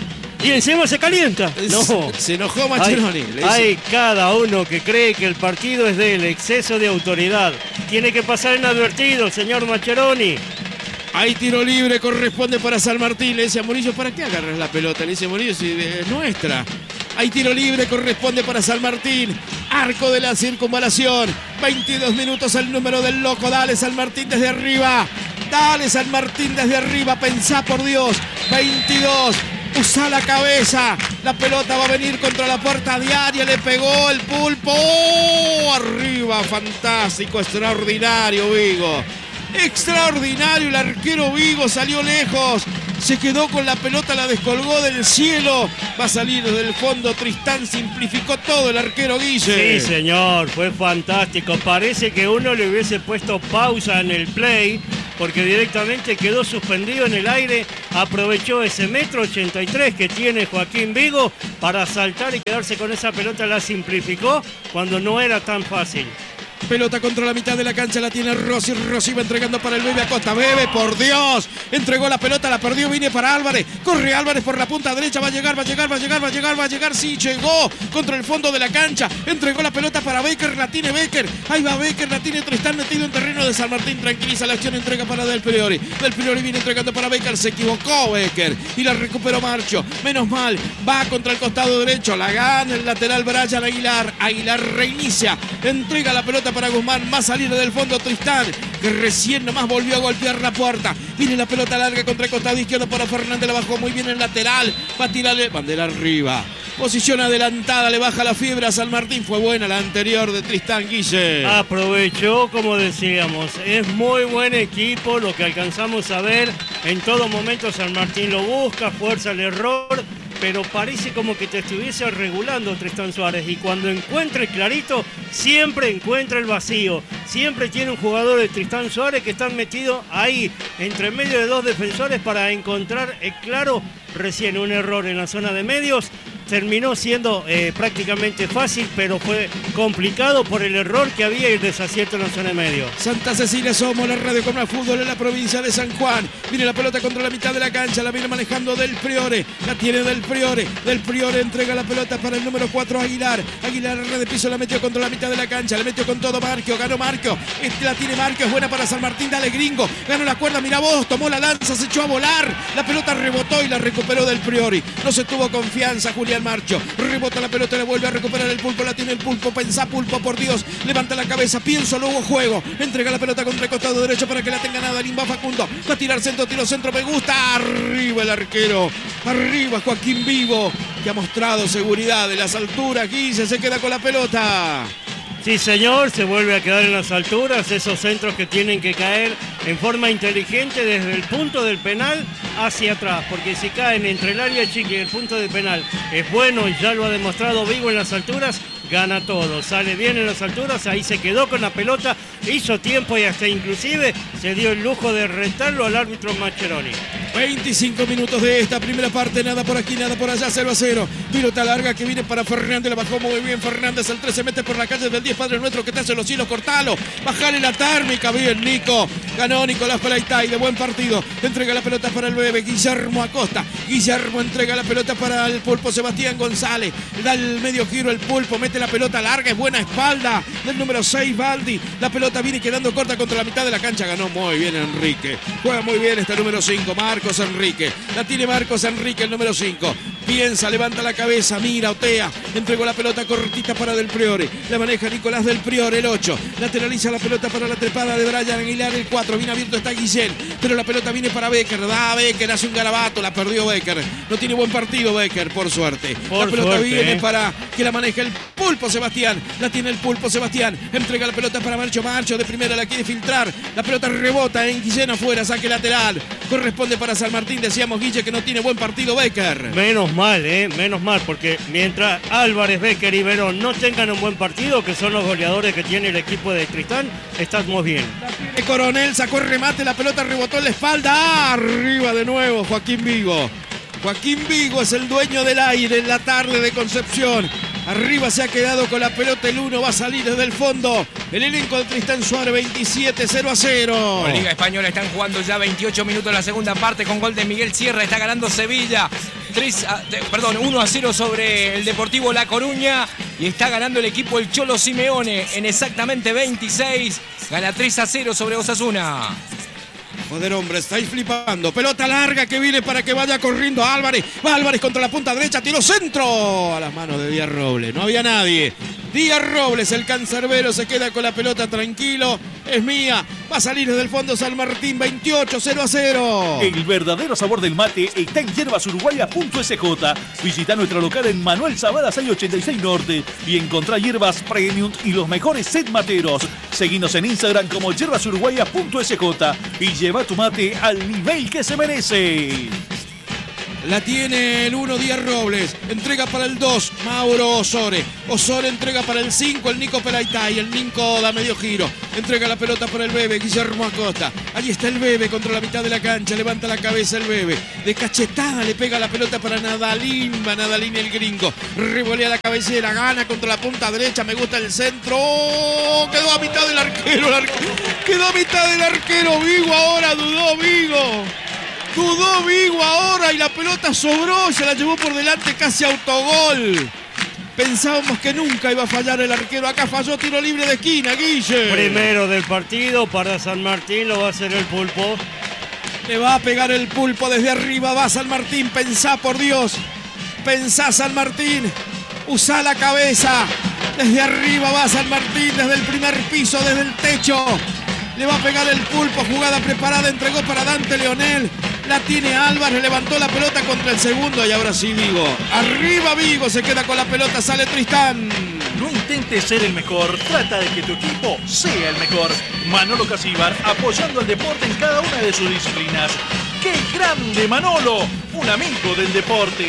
S3: Y encima se calienta. No.
S2: Se, se enojó Mascheroni.
S3: Hay, hay cada uno que cree que el partido es del exceso de autoridad. Tiene que pasar inadvertido, señor Mascheroni.
S2: Hay tiro libre, corresponde para San Martín. Le dice a Murillo, ¿para qué agarras la pelota? Le dice Murillo, si es nuestra. Hay tiro libre, corresponde para San Martín. Arco de la circunvalación. veintidós minutos el número del loco. Dale San Martín desde arriba. Dale San Martín desde arriba. Pensá por Dios. veintidós. Usa la cabeza. La pelota va a venir contra la puerta diaria. Le pegó el pulpo. ¡Oh! Arriba. Fantástico. Extraordinario, Vigo. Extraordinario, el arquero Vigo salió lejos, se quedó con la pelota, la descolgó del cielo, va a salir del fondo Tristán, simplificó todo el arquero Guille.
S3: Sí, señor, fue fantástico, parece que uno le hubiese puesto pausa en el play, porque directamente quedó suspendido en el aire, aprovechó ese metro ochenta y tres que tiene Joaquín Vigo para saltar y quedarse con esa pelota, la simplificó cuando no era tan fácil.
S2: Pelota contra la mitad de la cancha, la tiene Rossi. Rossi va entregando para el Bebe Acosta. Bebe, por Dios, entregó la pelota, la perdió, viene para Álvarez. Corre Álvarez por la punta derecha, va a llegar, va a llegar, va a llegar, va a llegar, va a llegar. Sí, llegó contra el fondo de la cancha. Entregó la pelota para Becker, la tiene Becker. Ahí va Becker, la tiene Tristán metido en terreno de San Martín. Tranquiliza la acción, entrega para Del Priori. Del Priori viene entregando para Becker, se equivocó Becker y la recuperó Marcho. Menos mal, va contra el costado derecho, la gana el lateral Brian Aguilar. Aguilar reinicia, entrega la pelota para Guzmán, va a salir del fondo Tristán, que recién nomás volvió a golpear la puerta. Viene la pelota larga contra el costado izquierdo para Fernández, la bajó muy bien el lateral, va a tirarle, bandera arriba. Posición adelantada, le baja la fiebre a San Martín, fue buena la anterior de Tristán, Guille.
S3: Aprovechó, como decíamos, es muy buen equipo, lo que alcanzamos a ver, en todo momento San Martín lo busca, fuerza el error, pero parece como que te estuviese regulando Tristán Suárez, y cuando encuentra el clarito, siempre encuentra el vacío, siempre tiene un jugador de Tristán Suárez que está metido ahí, entre medio de dos defensores para encontrar el claro. Recién un error en la zona de medios, terminó siendo eh, prácticamente fácil, pero fue complicado por el error que había y el desacierto en la zona de medios.
S2: Santa Cecilia somos la radio con el fútbol en la provincia de San Juan. Viene la pelota contra la mitad de la cancha, la viene manejando Del Priore, la tiene Del Priore, Del Priore entrega la pelota para el número cuatro Aguilar. Aguilar red de piso, la metió contra la mitad de la cancha, le metió con todo Marquio, ganó Marquio, este la tiene Marquio, es buena para San Martín, dale gringo, ganó la cuerda, mira vos, tomó la lanza, se echó a volar, la pelota rebotó y la recuperó Del Priori, no se tuvo confianza Julián Marcho, rebota la pelota, le vuelve a recuperar el pulpo, la tiene el pulpo, pensá pulpo, por Dios, levanta la cabeza, pienso, luego juego, entrega la pelota contra el costado derecho para que la tenga nada, Limba Facundo, va a tirar centro, tiro centro, me gusta, arriba el arquero, arriba Joaquín Vigo, que ha mostrado seguridad de las alturas, Guille se queda con la pelota.
S3: Sí, señor, se vuelve a quedar en las alturas, esos centros que tienen que caer en forma inteligente desde el punto del penal hacia atrás, porque si caen entre el área chica y el punto del penal es bueno, ya lo ha demostrado Vigo en las alturas, gana todo, sale bien en las alturas, ahí se quedó con la pelota, hizo tiempo y hasta inclusive se dio el lujo de retarlo al árbitro Mascheroni.
S2: veinticinco minutos de esta primera parte, nada por aquí, nada por allá, cero a cero. Pilota larga que viene para Fernández, la bajó muy bien Fernández, el tres se mete por la calle del diez, Padre Nuestro que te hace los cielos, cortalo, bajale la térmica, bien Nico, ganó Nicolás Palaitay, de buen partido, entrega la pelota para el bebé, Guillermo Acosta, Guillermo entrega la pelota para el pulpo Sebastián González, da el medio giro el pulpo, mete la pelota larga, es buena espalda del número seis Baldi, la pelota viene quedando corta contra la mitad de la cancha, ganó muy bien Enrique, juega muy bien este número cinco, Marcos Enrique, la tiene Marcos Enrique, el número cinco, piensa, levanta la cabeza, mira, otea, entregó la pelota cortita para Del Priore, la maneja Nicolás Del Priore, el ocho, lateraliza la pelota para la trepada de Brian Aguilar, el cuatro, viene abierto está Guillén, pero la pelota viene para Becker, da Becker, hace un garabato, la perdió Becker, no tiene buen partido Becker, por suerte,
S3: por
S2: la pelota
S3: suerte,
S2: viene
S3: eh.
S2: para que la maneje el pulpo Sebastián, la tiene el pulpo Sebastián, entrega la pelota para Marcho, Marcho de primera la quiere filtrar, la pelota rebota en Guillén afuera, saque lateral, corresponde para San Martín, decíamos Guille que no tiene buen partido Becker.
S3: Menos mal, eh, menos mal, porque mientras Álvarez, Becker y Verón no tengan un buen partido, que son los goleadores que tiene el equipo de Tristán, estamos bien.
S2: El Coronel sacó el remate, la pelota rebotó en la espalda, arriba de nuevo Joaquín Vigo. Joaquín Vigo es el dueño del aire en la tarde de Concepción. Arriba se ha quedado con la pelota, el uno va a salir desde el fondo. El elenco de Tristán Suárez, veintisiete, cero a cero.
S6: La Liga Española están jugando ya veintiocho minutos en la segunda parte con gol de Miguel Sierra. Está ganando Sevilla. tres a, perdón, uno a cero sobre el Deportivo La Coruña y está ganando el equipo el Cholo Simeone en exactamente veintiséis. Gana tres a cero sobre Osasuna.
S2: Joder, hombre, estáis flipando. Pelota larga que viene para que vaya corriendo Álvarez. Va Álvarez contra la punta derecha, tiro centro a las manos de Díaz Robles. No había nadie. Díaz Robles, el cancerbero, se queda con la pelota tranquilo. Es mía. Va a salir desde el fondo San Martín, veintiocho, cero a cero.
S4: El verdadero sabor del mate está en yerbas uruguayas punto s j. Visita nuestro local en Manuel Zavada seiscientos ochenta y seis Norte y encontrá hierbas premium y los mejores set materos. Seguinos en Instagram como yerbas uruguayas punto s j y lleva tu mate al nivel que se merece.
S2: La tiene el uno, Díaz Robles. Entrega para el dos, Mauro Osore. Osore entrega para el cinco, el Nico Pelaitay. El Nico da medio giro. Entrega la pelota para el Bebe, Guillermo Acosta. Ahí está el Bebe contra la mitad de la cancha. Levanta la cabeza el Bebe. De cachetada le pega la pelota para Nadalín. Va Nadalín el gringo. Revolea la cabecera. Gana contra la punta derecha. Me gusta el centro. ¡Oh! Quedó a mitad del arquero. El arquero. Quedó a mitad del arquero. Vigo ahora. Dudó Vigo. Dudó Vigo ahora y la pelota sobró, se la llevó por delante, casi autogol. Pensábamos que nunca iba a fallar el arquero, acá falló, tiro libre de esquina, Guille.
S3: Primero del partido para San Martín, lo va a hacer el Pulpo.
S2: Le va a pegar el Pulpo desde arriba, va San Martín, pensá por Dios. Pensá San Martín, usá la cabeza. Desde arriba va San Martín, desde el primer piso, desde el techo. Le va a pegar el Pulpo, jugada preparada, entregó para Dante Leonel. La tiene Álvarez, levantó la pelota contra el segundo y ahora sí Vigo. Arriba Vigo, se queda con la pelota, sale Tristán.
S4: No intentes ser el mejor, trata de que tu equipo sea el mejor. Manolo Casíbar, apoyando al deporte en cada una de sus disciplinas. ¡Qué grande Manolo! Un amigo del deporte.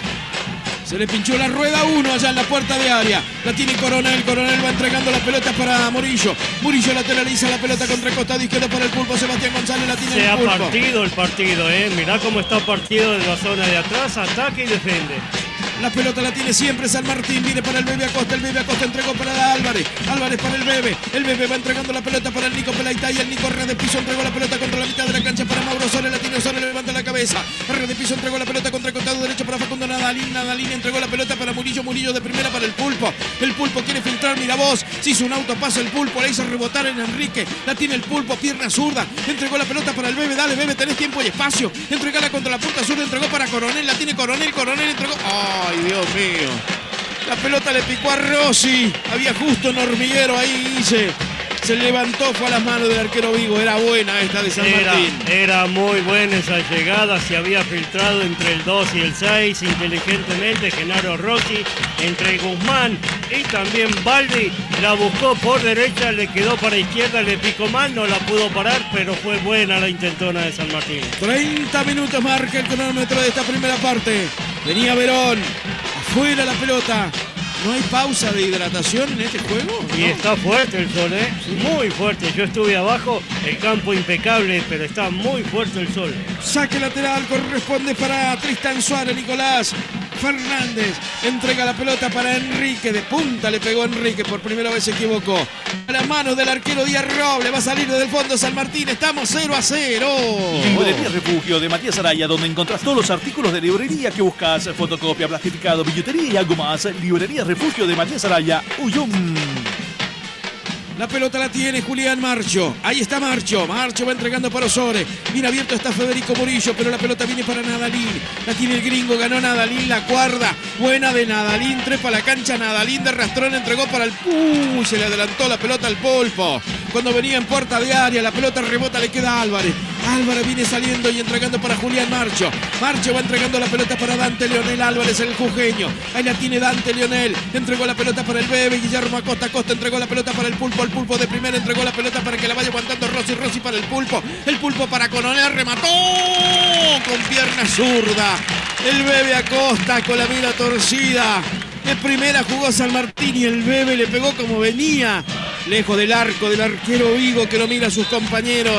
S2: Se le pinchó la rueda uno allá en la puerta de área. La tiene Coronel. Coronel va entregando la pelota para Murillo. Murillo lateraliza la pelota contra el costado izquierdo para el Pulpo. Sebastián González la tiene
S3: Se
S2: el
S3: ha
S2: Pulpo.
S3: partido el partido, ¿eh? Mirá cómo está partido de la zona de atrás. Ataque y defiende.
S2: La pelota la tiene siempre San Martín. Viene para el Bebe Acosta. El Bebe Acosta entregó para Álvarez. Álvarez para el Bebe. El Bebe va entregando la pelota para el Nico Pelaitay. El Nico red de piso entregó la pelota contra la mitad de la cancha para Mauro Sole. La tiene Sole, levanta la cabeza. Red de piso entregó la pelota contra el costado derecho para Facundo Nadalín. Nadalín entregó la pelota para Murillo. Murillo de primera para el Pulpo. El Pulpo quiere filtrar, mira vos. Se hizo un autopaso el Pulpo. La hizo rebotar en Enrique. La tiene el Pulpo, pierna zurda. Entregó la pelota para el Bebe. Dale, Bebe, tenés tiempo y espacio. Entregala contra la punta zurda. Entregó para Coronel. La tiene Coronel. Coronel entregó. ¡Ay, Dios mío! La pelota le picó a Rossi. Había justo un hormiguero ahí, Guille. Se levantó, fue a las manos del arquero Vigo. Era buena esta de San
S3: Era,
S2: Martín.
S3: era muy buena esa llegada. Se había filtrado entre el dos y el seis inteligentemente. Genaro Rossi entre Guzmán y también Baldi. La buscó por derecha, le quedó para izquierda, le picó mal, no la pudo parar, pero fue buena la intentona de San Martín.
S2: treinta minutos marca el cronómetro de esta primera parte. Venía Verón. Afuera la pelota. ¿No hay pausa de hidratación en este juego?
S3: Y
S2: ¿No?
S3: está fuerte el sol, ¿eh? Muy fuerte. Yo estuve abajo, el campo impecable, pero está muy fuerte el sol.
S2: Saque lateral corresponde para Tristán Suárez. Nicolás Fernández entrega la pelota para Enrique. De punta le pegó Enrique, por primera vez se equivocó. A las manos del arquero Díaz Robles. Va a salir desde el fondo San Martín. Estamos cero a cero.
S4: Librería Refugio de Matías Araya, donde encontrás todos los artículos de librería que buscas: fotocopia, plastificado, billutería y algo más. Librería Refugio de Matías Araya, Uyum.
S2: La pelota la tiene Julián Marcho. Ahí está Marcho. Marcho va entregando para Osore. Bien abierto está Federico Murillo, pero la pelota viene para Nadalín. La tiene el gringo, ganó Nadalín, la cuerda. Buena de Nadalín, trepa la cancha. Nadalín de rastrón entregó para el... Uy, se le adelantó la pelota al Pulpo. Cuando venía en puerta de área, la pelota rebota, le queda a Álvarez. Álvarez viene saliendo y entregando para Julián Marcho. Marcho va entregando la pelota para Dante Leonel Álvarez, el jujeño. Ahí la tiene Dante Leonel. Entregó la pelota para el Bebe. Guillermo Acosta. Acosta entregó la pelota para el Pulpo. El Pulpo de primera entregó la pelota para que la vaya aguantando Rossi. Rossi para el Pulpo. El Pulpo para Coronel. Remató con pierna zurda. El Bebe Acosta con la mira torcida. De primera jugó San Martín y el Bebe le pegó como venía. Lejos del arco del arquero Vigo, que lo mira a sus compañeros.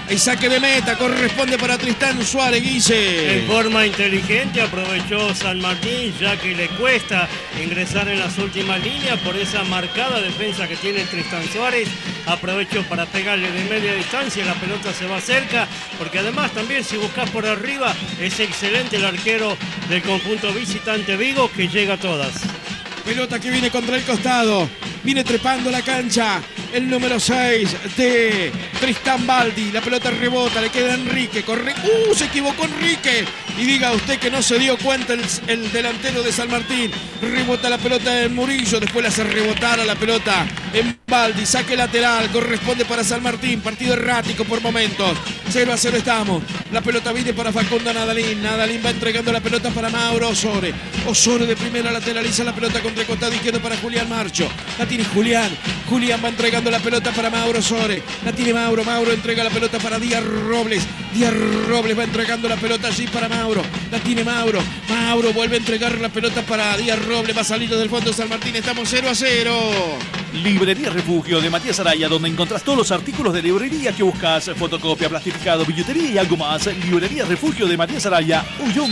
S2: El saque de meta corresponde para Tristán Suárez, Guille.
S3: En forma inteligente aprovechó San Martín, ya que le cuesta ingresar en las últimas líneas por esa marcada defensa que tiene Tristán Suárez. Aprovechó para pegarle de media distancia, la pelota se va cerca, porque además también si buscas por arriba es excelente el arquero del conjunto visitante Vigo, que llega a todas.
S2: Pelota que viene contra el costado, viene trepando la cancha, el número seis de Tristán Baldi, la pelota rebota, le queda Enrique, corre, ¡uh! Se equivocó Enrique, y diga usted que no se dio cuenta el, el delantero de San Martín, rebota la pelota en Murillo, después le hace rebotar a la pelota en Baldi, saque lateral, corresponde para San Martín, partido errático por momentos, cero a cero estamos, la pelota viene para Facundo Nadalín, Nadalín va entregando la pelota para Mauro Osore, Osore de primera lateraliza la pelota contra el costado izquierdo para Julián Marcho, la tiene Julián, Julián va entregando la pelota para Mauro Osore, la tiene Mauro, Mauro entrega la pelota para Díaz Robles, Díaz Robles va entregando la pelota allí para Mauro, la tiene Mauro, Mauro vuelve a entregar la pelota para Díaz Robles, va a salir del fondo San Martín, estamos cero a cero.
S4: Librería Refugio de Matías Araya, donde encontrás todos los artículos de librería que buscas, fotocopia, plastificado, billutería y algo más. Librería Refugio de Matías Araya, Uyum.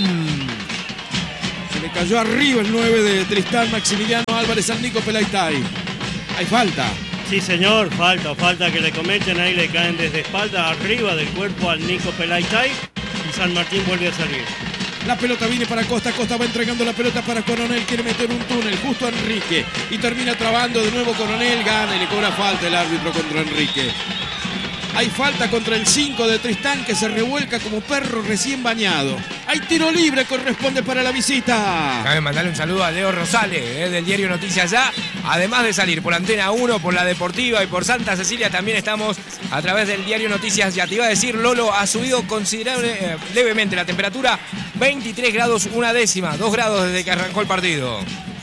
S2: Se le cayó arriba el nueve de Tristán Maximiliano Álvarez al Nico Pelaitay. Hay falta.
S3: Sí, señor, falta, falta que le cometen, ahí le caen desde espalda arriba del cuerpo al Nico Pelaitay y San Martín vuelve a salir.
S2: La pelota viene para Costa, Costa va entregando la pelota para Coronel, quiere meter un túnel justo a Enrique y termina trabando de nuevo Coronel, gana y le cobra falta el árbitro contra Enrique. Hay falta contra el cinco de Tristán, que se revuelca como perro recién bañado. Hay tiro libre, corresponde para la visita.
S6: Cabe mandarle un saludo a Leo Rosales, eh, del diario Noticias Ya. Además de salir por Antena uno, por La Deportiva y por Santa Cecilia, también estamos a través del diario Noticias Ya. Te iba a decir, Lolo, ha subido considerable, eh, levemente la temperatura, veintitrés grados una décima, dos grados desde que arrancó el partido.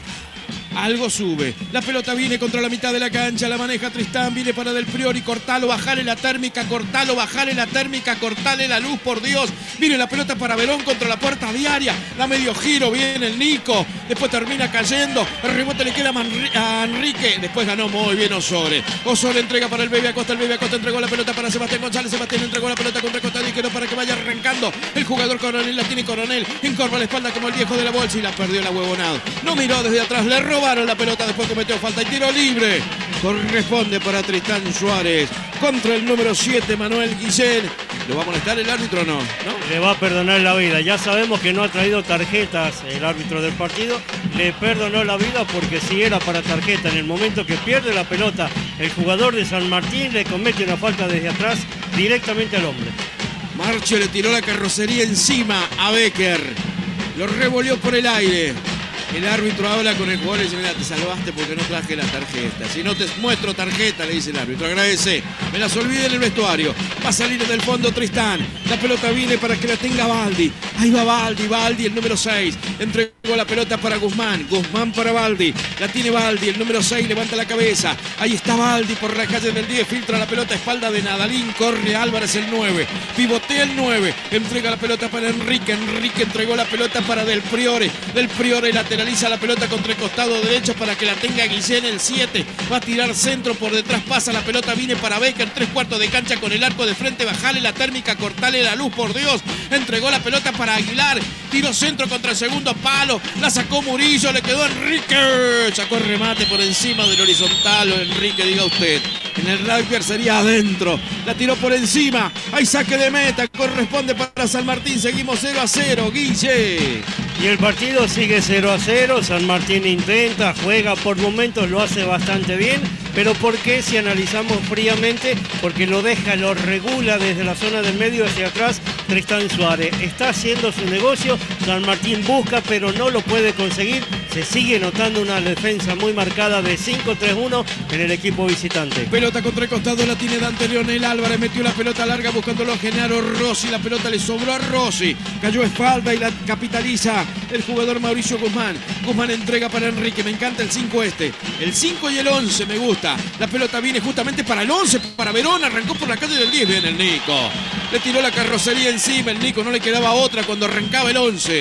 S2: Algo sube. La pelota viene contra la mitad de la cancha. La maneja Tristán. Viene para Del Priori. Cortalo, bajale la térmica. Cortalo, bajale la térmica. Cortale la luz, por Dios. Viene la pelota para Verón contra la puerta diaria. Da medio giro. Viene el Nico. Después termina cayendo. El rebote le queda a Enrique. Después ganó muy bien Osore. Osore entrega para el Bebe Acosta. El Bebe Acosta entregó la pelota para Sebastián González. Sebastián entregó la pelota contra Costa Díquero para que vaya arrancando. El jugador Coronel la tiene Coronel. Encorva la espalda como el viejo de la bolsa y la perdió la huevonada. No miró desde atrás. Le robó. La pelota, después cometió falta y tiro libre. Corresponde para Tristán Suárez contra el número siete, Manuel Guillén. ¿Lo va a molestar el árbitro o no? ¿No?
S3: Le va a perdonar la vida. Ya sabemos que no ha traído tarjetas el árbitro del partido. Le perdonó la vida porque si era para tarjeta, en el momento que pierde la pelota, el jugador de San Martín le comete una falta desde atrás directamente al hombre.
S2: Marcho le tiró la carrocería encima a Becker. Lo revolvió por el aire. El árbitro habla con el jugador y dice, mira, te salvaste porque no traje la tarjeta. Si no te muestro tarjeta, le dice el árbitro. Agradece. Me las olvidé en el vestuario. Va a salir del fondo Tristán. La pelota viene para que la tenga Baldi. Ahí va Baldi, Baldi, el número seis. Entregó la pelota para Guzmán. Guzmán para Baldi. La tiene Baldi, el número seis, levanta la cabeza. Ahí está Baldi por la calle del diez. Filtra la pelota a espalda de Nadalín. Corre Álvarez, el nueve. Pivotea el nueve. Entrega la pelota para Enrique. Enrique entregó la pelota para Del Priore. Del Priore lateral. Realiza la pelota contra el costado derecho para que la tenga Guillén, el siete. Va a tirar centro, por detrás pasa la pelota, viene para Becker, tres cuartos de cancha con el arco de frente. Bajale la térmica, cortale la luz, por Dios. Entregó la pelota para Aguilar. Tiro centro contra el segundo palo. La sacó Murillo, le quedó Enrique. Sacó el remate por encima del horizontal. O Enrique, diga usted. En el rugby sería adentro. La tiró por encima. Hay saque de meta. Corresponde para San Martín. Seguimos cero a cero. Guille.
S3: Y el partido sigue cero a cero. San Martín intenta, juega por momentos, lo hace bastante bien. Pero ¿por qué? Si analizamos fríamente, porque lo deja, lo regula desde la zona del medio hacia atrás Tristán Suárez. Está haciendo su negocio, San Martín busca, pero no lo puede conseguir. Se sigue notando una defensa muy marcada de cinco tres uno en el equipo visitante.
S2: Pelota contra el costado, la tiene Dante Leonel Álvarez, metió la pelota larga buscándolo a Genaro Rossi. La pelota le sobró a Rossi, cayó espalda y la capitaliza el jugador Mauricio Guzmán. Guzmán entrega para Enrique, me encanta el cinco este. El cinco y el once me gusta. La pelota viene justamente para el once, para Verón, arrancó por la calle del diez, bien el Nico. Le tiró la carrocería encima, el Nico no le quedaba otra cuando arrancaba el once.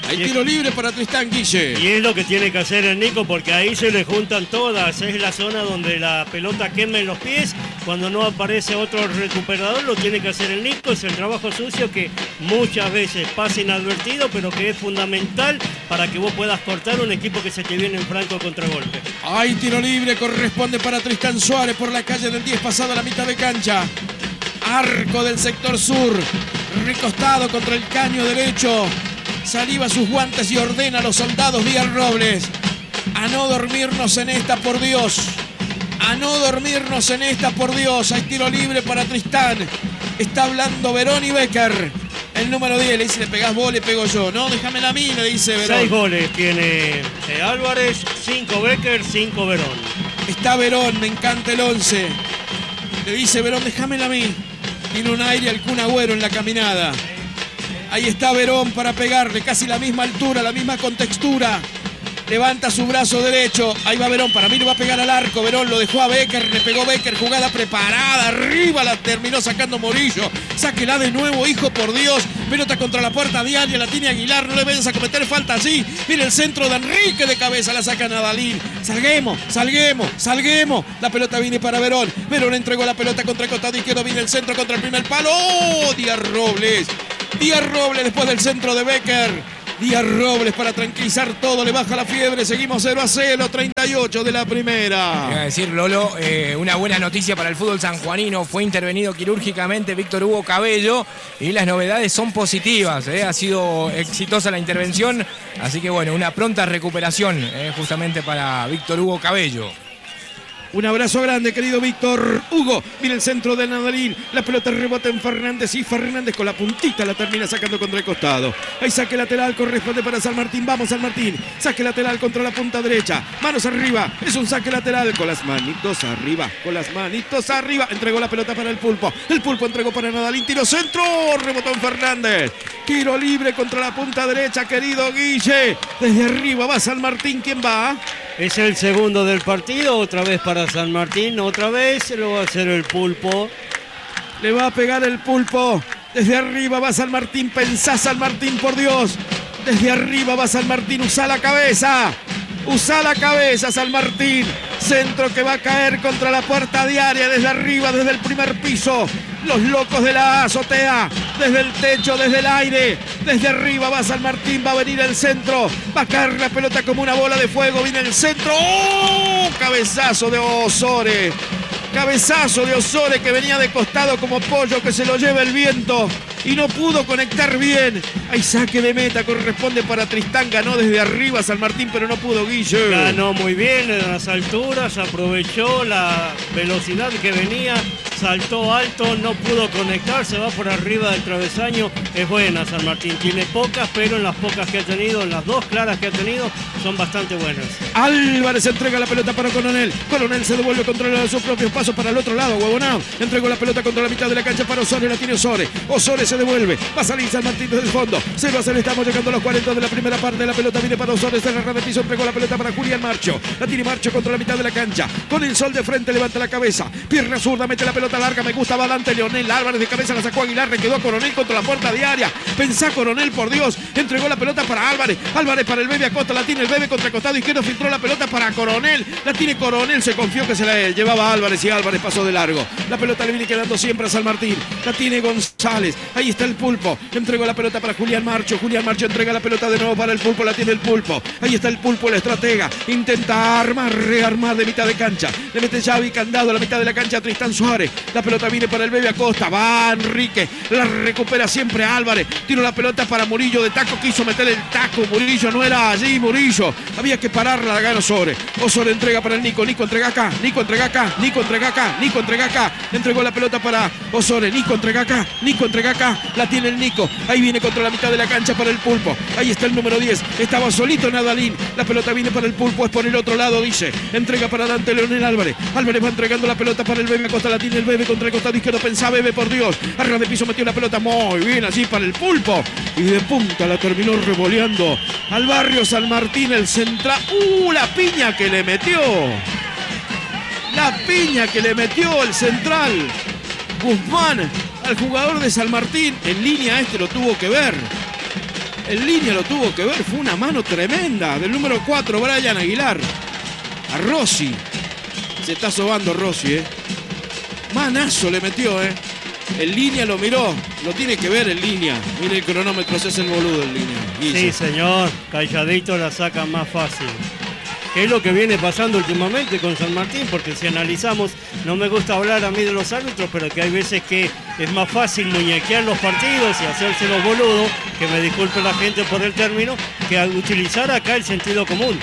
S2: Hay tiro libre para Tristán, Guille.
S3: Y es lo que tiene que hacer el Nico, porque ahí se le juntan todas. Es la zona donde la pelota quema en los pies. Cuando no aparece otro recuperador, lo tiene que hacer el Nico. Es el trabajo sucio que muchas veces pasa inadvertido, pero que es fundamental para que vos puedas cortar un equipo que se te viene en franco contragolpe.
S2: Hay tiro libre, corresponde para Tristán Suárez por la calle del diez, pasado a la mitad de cancha. Arco del sector sur, recostado contra el caño derecho. Saliva sus guantes y ordena a los soldados Villarrobles a no dormirnos en esta, por Dios. A no dormirnos en esta, por Dios. Hay tiro libre para Tristán. Está hablando Verón y Becker. El número diez le dice, le pegás vos, le pego yo. No, déjamela a mí, le dice Verón.
S3: Seis goles tiene eh, Álvarez, cinco Becker, cinco Verón.
S2: Está Verón, me encanta el once. Le dice Verón, déjamela a mí. Tiene un aire al Kun Agüero en la caminada. Ahí está Verón para pegarle, casi la misma altura, la misma contextura. Levanta su brazo derecho. Ahí va Verón, para mí le va a pegar al arco. Verón lo dejó a Becker, le pegó Becker, jugada preparada. Arriba la terminó sacando Morillo. Sáquela de nuevo, hijo, por Dios. Pelota contra la puerta diaria, la tiene Aguilar. No le vayas a cometer falta allí. Viene el centro de Enrique de cabeza, la saca Nadalín. Salguemos, salguemos, salguemos. La pelota viene para Verón. Verón entregó la pelota contra el costado izquierdo. Viene el centro contra el primer palo. ¡Oh! Díaz Robles. Díaz Robles después del centro de Becker. Díaz Robles para tranquilizar todo, le baja la fiebre, seguimos cero a cero, treinta y ocho de la primera.
S6: Voy a decir, Lolo, eh, una buena noticia para el fútbol sanjuanino, fue intervenido quirúrgicamente Víctor Hugo Cabello y las novedades son positivas, eh. Ha sido exitosa la intervención, así que bueno, una pronta recuperación eh, justamente para Víctor Hugo Cabello.
S2: Un abrazo grande, querido Víctor Hugo. Mira el centro de Nadalín. La pelota rebota en Fernández y Fernández con la puntita la termina sacando contra el costado. Hay saque lateral, corresponde para San Martín. Vamos, San Martín. Saque lateral contra la punta derecha. Manos arriba. Es un saque lateral con las manitos arriba. Con las manitos arriba. Entregó la pelota para el Pulpo. El Pulpo entregó para Nadalín. Tiro centro. Rebotó en Fernández. Tiro libre contra la punta derecha, querido Guille. Desde arriba va San Martín. ¿Quién va?
S3: Es el segundo del partido, otra vez para San Martín, otra vez lo va a hacer el Pulpo.
S2: Le va a pegar el Pulpo. Desde arriba va San Martín, pensá San Martín, por Dios. Desde arriba va San Martín, usa la cabeza. Usa la cabeza, San Martín. Centro que va a caer contra la puerta diaria desde arriba, desde el primer piso. Los locos de la azotea, desde el techo, desde el aire, desde arriba va San Martín, va a venir el centro, va a caer la pelota como una bola de fuego, viene el centro, ¡oh! Cabezazo de Osore, cabezazo de Osore que venía de costado como pollo que se lo lleva el viento y no pudo conectar bien. Hay saque de meta, corresponde para Tristán, ganó desde arriba San Martín, pero no pudo Guille.
S3: Ganó muy bien en las alturas, aprovechó la velocidad que venía, saltó alto, no pudo conectar, se va por arriba del travesaño. Es buena San Martín, tiene pocas, pero en las pocas que ha tenido, en las dos claras que ha tenido, son bastante buenas.
S2: Álvarez entrega la pelota para Coronel. Coronel se devuelve controlar de sus propios pasos para el otro lado, huevonao. Entregó la pelota contra la mitad de la cancha para Osore, la tiene Osore. Osore se devuelve, va a salir San Martín desde el fondo. cero a cero, estamos llegando a los cuarenta de la primera parte. La pelota viene para Osore, se agarra de piso, entregó la pelota para Julián Marcho. La tiene Marcho contra la mitad de la cancha. Con el sol de frente levanta la cabeza. Pierna zurda, mete la pelota larga, me gusta, va adelante Leonel Álvarez de cabeza, la sacó Aguilar, le quedó Coronel contra la puerta diaria. Pensá Coronel, por Dios. Entregó la pelota para Álvarez. Álvarez para el Bebe Acosta, la tiene el Bebe contra el costado izquierdo, filtró la pelota para Coronel. La tiene Coronel, se confió que se la llevaba Álvarez y Álvarez pasó de largo. La pelota le viene quedando siempre a San Martín. La tiene González. Ahí está el Pulpo. Entregó la pelota para Julián Marcho. Julián Marcho entrega la pelota de nuevo para el Pulpo. La tiene el Pulpo. Ahí está el Pulpo, el estratega. Intenta armar, rearmar de mitad de cancha. Le mete llave y candado a la mitad de la cancha a Tristán Suárez. La pelota viene para el Bebe Acosta. Va Enrique. La recupera siempre Álvarez. Tiro la pelota para Murillo de taco. Quiso meter el taco. Murillo no era allí. Murillo. Había que pararla. La gana Osore. Osore entrega para el Nico. Nico entrega acá. Nico entrega acá. Nico entrega acá. Nico entrega acá. Entregó la pelota para Osore. Nico entrega acá. Nico entrega acá. La tiene el Nico. Ahí viene contra la mitad de la cancha para el Pulpo. Ahí está el número diez. Estaba solito Nadalín. La pelota viene para el Pulpo. Es por el otro lado, dice. Entrega para Dante Leonel Álvarez. Álvarez va entregando la pelota para el Bebe Acosta. La tiene el Bebe contra el costado izquierdo. Pensá Bebe, por Dios. Arriba de piso metió la pelota muy bien allí para el Pulpo. Y de punta la terminó revoleando al barrio San Martín, el central. ¡Uh! La piña que le metió. La piña que le metió el central. Guzmán al jugador de San Martín. En línea este lo tuvo que ver. En línea lo tuvo que ver, fue una mano tremenda del número cuatro, Brian Aguilar. A Rossi. Se está sobando Rossi, ¿eh? Manazo le metió, ¿eh? En línea lo miró, lo tiene que ver en línea. Mire el cronómetro, se hace el boludo en línea. Guille.
S3: Sí, señor, calladito la saca más fácil. ¿Qué es lo que viene pasando últimamente con San Martín? Porque si analizamos, no me gusta hablar a mí de los árbitros, pero que hay veces que es más fácil muñequear los partidos y hacerse los boludos, que me disculpe la gente por el término, que utilizar acá el sentido común.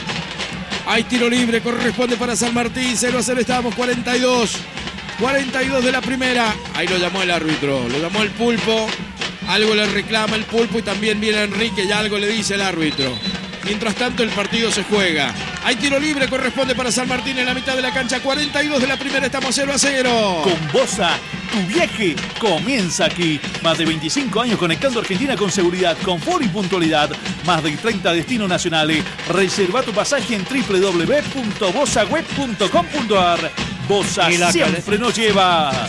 S2: Hay tiro libre, corresponde para San Martín, cero a cero, estábamos cuarenta y dos. cuarenta y dos de la primera. Ahí lo llamó el árbitro, lo llamó el Pulpo. Algo le reclama el Pulpo y también viene Enrique y algo le dice el árbitro. Mientras tanto el partido se juega. Hay tiro libre, corresponde para San Martín en la mitad de la cancha. cuarenta y dos de la primera, estamos cero a cero.
S4: Con Bosa, tu viaje comienza aquí. Más de veinticinco años conectando Argentina con seguridad, confort y puntualidad. Más de treinta destinos nacionales. Reserva tu pasaje en doble u doble u doble u punto bosa web punto com punto a r. Bosa siempre nos lleva.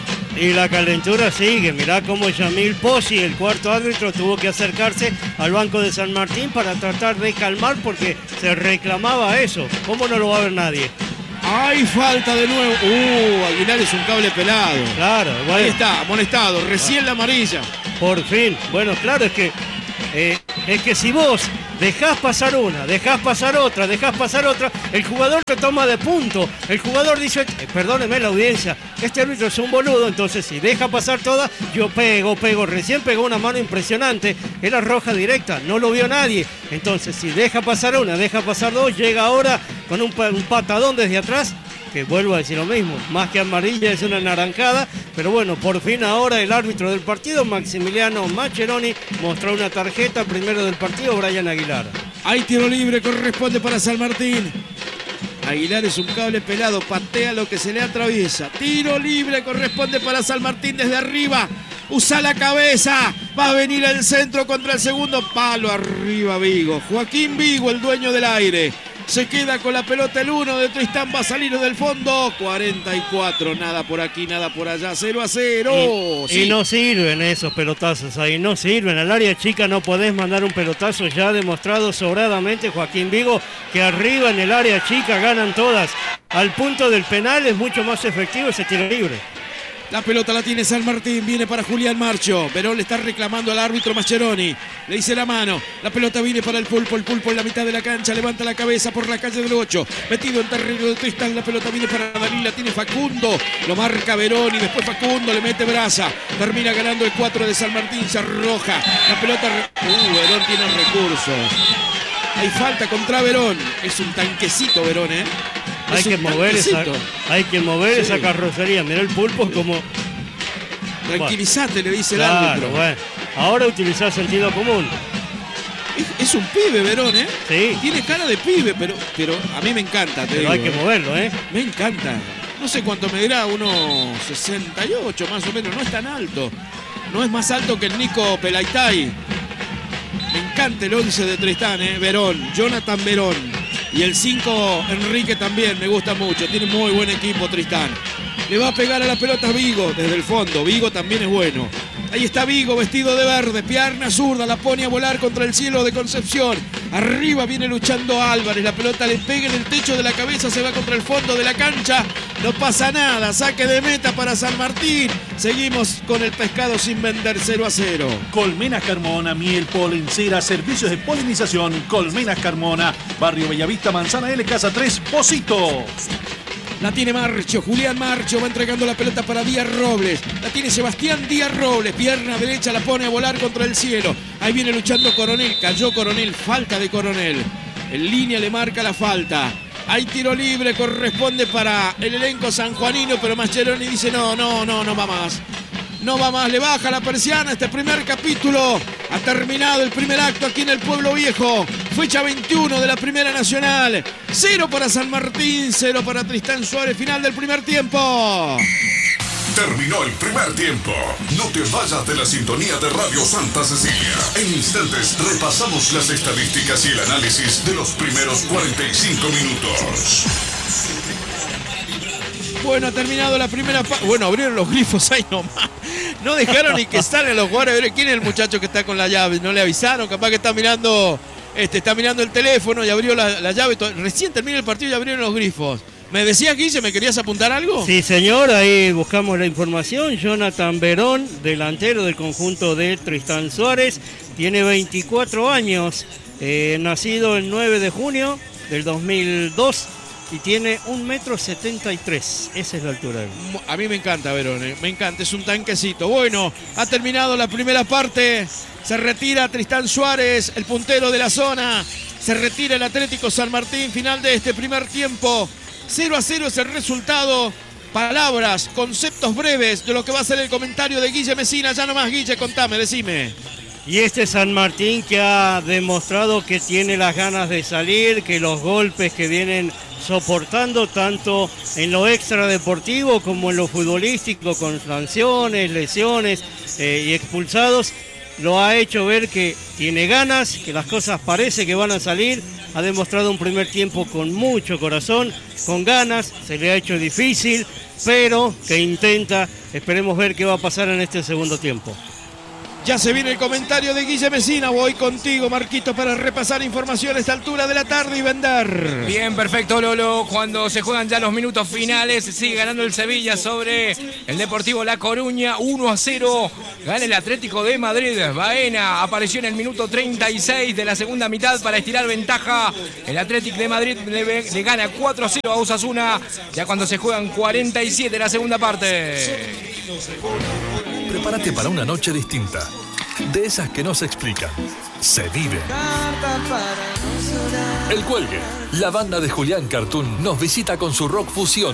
S3: Y la calentura sigue. Mirá cómo Yamil Pozzi, el cuarto árbitro, tuvo que acercarse al banco de San Martín para tratar de calmar porque se reclamaba eso. ¿Cómo no lo va a ver nadie?
S2: Hay falta de nuevo. Uh, Aguilar es un cable pelado.
S3: Claro, bueno.
S2: Ahí está, amonestado. Recién la amarilla.
S3: Por fin. Bueno, claro, es que eh, es que si vos dejás pasar una, dejás pasar otra, dejás pasar otra, el jugador te toma de punto. El jugador dice, eh, perdóneme la audiencia, este árbitro es un boludo, entonces si deja pasar toda, yo pego, pego. Recién pegó una mano impresionante, era roja directa, no lo vio nadie. Entonces si deja pasar una, deja pasar dos, llega ahora con un, un patadón desde atrás, que vuelvo a decir lo mismo, más que amarilla es una naranjada, pero bueno, por fin ahora el árbitro del partido, Maximiliano Mascheroni, mostró una tarjeta primero del partido, Brian Aguilar.
S2: Hay tiro libre, corresponde para San Martín. Aguilar es un cable pelado, patea lo que se le atraviesa. Tiro libre, corresponde para San Martín desde arriba. Usa la cabeza, va a venir el centro contra el segundo palo, arriba Vigo. Joaquín Vigo, el dueño del aire. Se queda con la pelota el uno de Tristán, va a salir del fondo. cuarenta y cuatro, nada por aquí, nada por allá, cero a cero.
S3: Y,
S2: sí.
S3: y no sirven esos pelotazos ahí, no sirven. Al área chica no podés mandar un pelotazo, ya ha demostrado sobradamente Joaquín Vigo que arriba en el área chica ganan todas. Al punto del penal es mucho más efectivo ese tiro libre.
S2: La pelota la tiene San Martín, viene para Julián Marcho. Verón le está reclamando al árbitro Mascheroni. Le dice la mano. La pelota viene para el Pulpo. El Pulpo en la mitad de la cancha. Levanta la cabeza por la calle del ocho. Metido en terreno de Tristán. La pelota viene para Dalí. La tiene Facundo. Lo marca Verón y después Facundo le mete Braza. Termina ganando el cuatro de San Martín. Se arroja. La pelota. Uh, Verón tiene recursos. Hay falta contra Verón. Es un tanquecito Verón, ¿eh?
S3: Hay que, mover esa, hay que mover sí. esa carrocería. Mira el Pulpo como...
S2: Tranquilízate, bueno. Le dice el
S3: claro,
S2: árbitro.
S3: Bueno. Ahora utilizar sentido común.
S2: Es, es un pibe, Verón, ¿eh?
S3: Sí.
S2: Tiene cara de pibe, pero, pero a mí me encanta. Te
S3: pero
S2: digo,
S3: hay que
S2: ¿eh?
S3: moverlo, ¿eh?
S2: Me encanta. No sé cuánto me dirá, uno sesenta y ocho más o menos. No es tan alto. No es más alto que el Nico Pelaitay. Me encanta el once de Tristán, ¿eh? Verón, Jonathan Verón. Y el cinco, Enrique también, me gusta mucho. Tiene muy buen equipo Tristán. Le va a pegar a la pelota Vigo desde el fondo. Vigo también es bueno. Ahí está Vigo vestido de verde. Pierna zurda, la pone a volar contra el cielo de Concepción. Arriba viene luchando Álvarez. La pelota le pega en el techo de la cabeza. Se va contra el fondo de la cancha. No pasa nada. Saque de meta para San Martín. Seguimos con el pescado sin vender, cero a cero.
S4: Colmenas Carmona, miel, polen, cera, servicios de polinización. Colmenas Carmona, Barrio Bellavista, Manzana L, Casa tres, Pocito.
S2: La tiene Marcho, Julián Marcho va entregando la pelota para Díaz Robles. La tiene Sebastián Díaz Robles, pierna derecha, la pone a volar contra el cielo. Ahí viene luchando Coronel, cayó Coronel, falta de Coronel. En línea le marca la falta. Hay tiro libre, corresponde para el elenco sanjuanino, pero Mascheroni dice no, no, no, no va más. No va más, le baja la persiana. Este primer capítulo ha terminado, el primer acto aquí en el Pueblo Viejo. Fecha veintiuno de la Primera Nacional. Cero para San Martín, cero para Tristán Suárez. Final del primer tiempo.
S5: Terminó el primer tiempo. No te vayas de la sintonía de Radio Santa Cecilia. En instantes repasamos las estadísticas y el análisis de los primeros cuarenta y cinco minutos.
S2: Bueno, ha terminado la primera parte. Bueno, abrieron los grifos ahí nomás. No dejaron ni que salgan los jugadores. A ver, ¿quién es el muchacho que está con la llave? No le avisaron, capaz que está mirando, este, está mirando el teléfono y abrió la, la llave. Recién termina el partido y abrieron los grifos. ¿Me decías, Guille, me querías apuntar algo?
S3: Sí, señor, ahí buscamos la información. Jonathan Verón, delantero del conjunto de Tristán Suárez, tiene veinticuatro años, eh, nacido el nueve de junio del dos mil dos y tiene un metro setenta y tres. Esa es la altura de él.
S2: A mí me encanta Verón, eh, me encanta, es un tanquecito. Bueno, ha terminado la primera parte, se retira Tristán Suárez, el puntero de la zona, se retira el Atlético San Martín, final de este primer tiempo. cero a cero es el resultado. Palabras, conceptos breves de lo que va a ser el comentario de Guille Mesina. Ya nomás, Guille, contame, decime.
S3: Y este San Martín que ha demostrado que tiene las ganas de salir, que los golpes que vienen soportando tanto en lo extradeportivo como en lo futbolístico, con sanciones, lesiones eh, y expulsados, lo ha hecho ver que tiene ganas, que las cosas parece que van a salir. Ha demostrado un primer tiempo con mucho corazón, con ganas, se le ha hecho difícil, pero que intenta. Esperemos ver qué va a pasar en este segundo tiempo.
S2: Ya se viene el comentario de Guille Mesina. Voy contigo, Marquito, para repasar información a esta altura de la tarde y vender.
S6: Bien, perfecto, Lolo. Cuando se juegan ya los minutos finales, sigue ganando el Sevilla sobre el Deportivo La Coruña. uno a cero. Gana el Atlético de Madrid. Baena apareció en el minuto treinta y seis de la segunda mitad para estirar ventaja. El Atlético de Madrid le, le gana cuatro a cero a Osasuna. Ya cuando se juegan cuarenta y siete la segunda parte.
S5: Prepárate para una noche distinta. De esas que no se explican, se viven. El Cuelgue, la banda de Julián Cartoon, nos visita con su rock fusión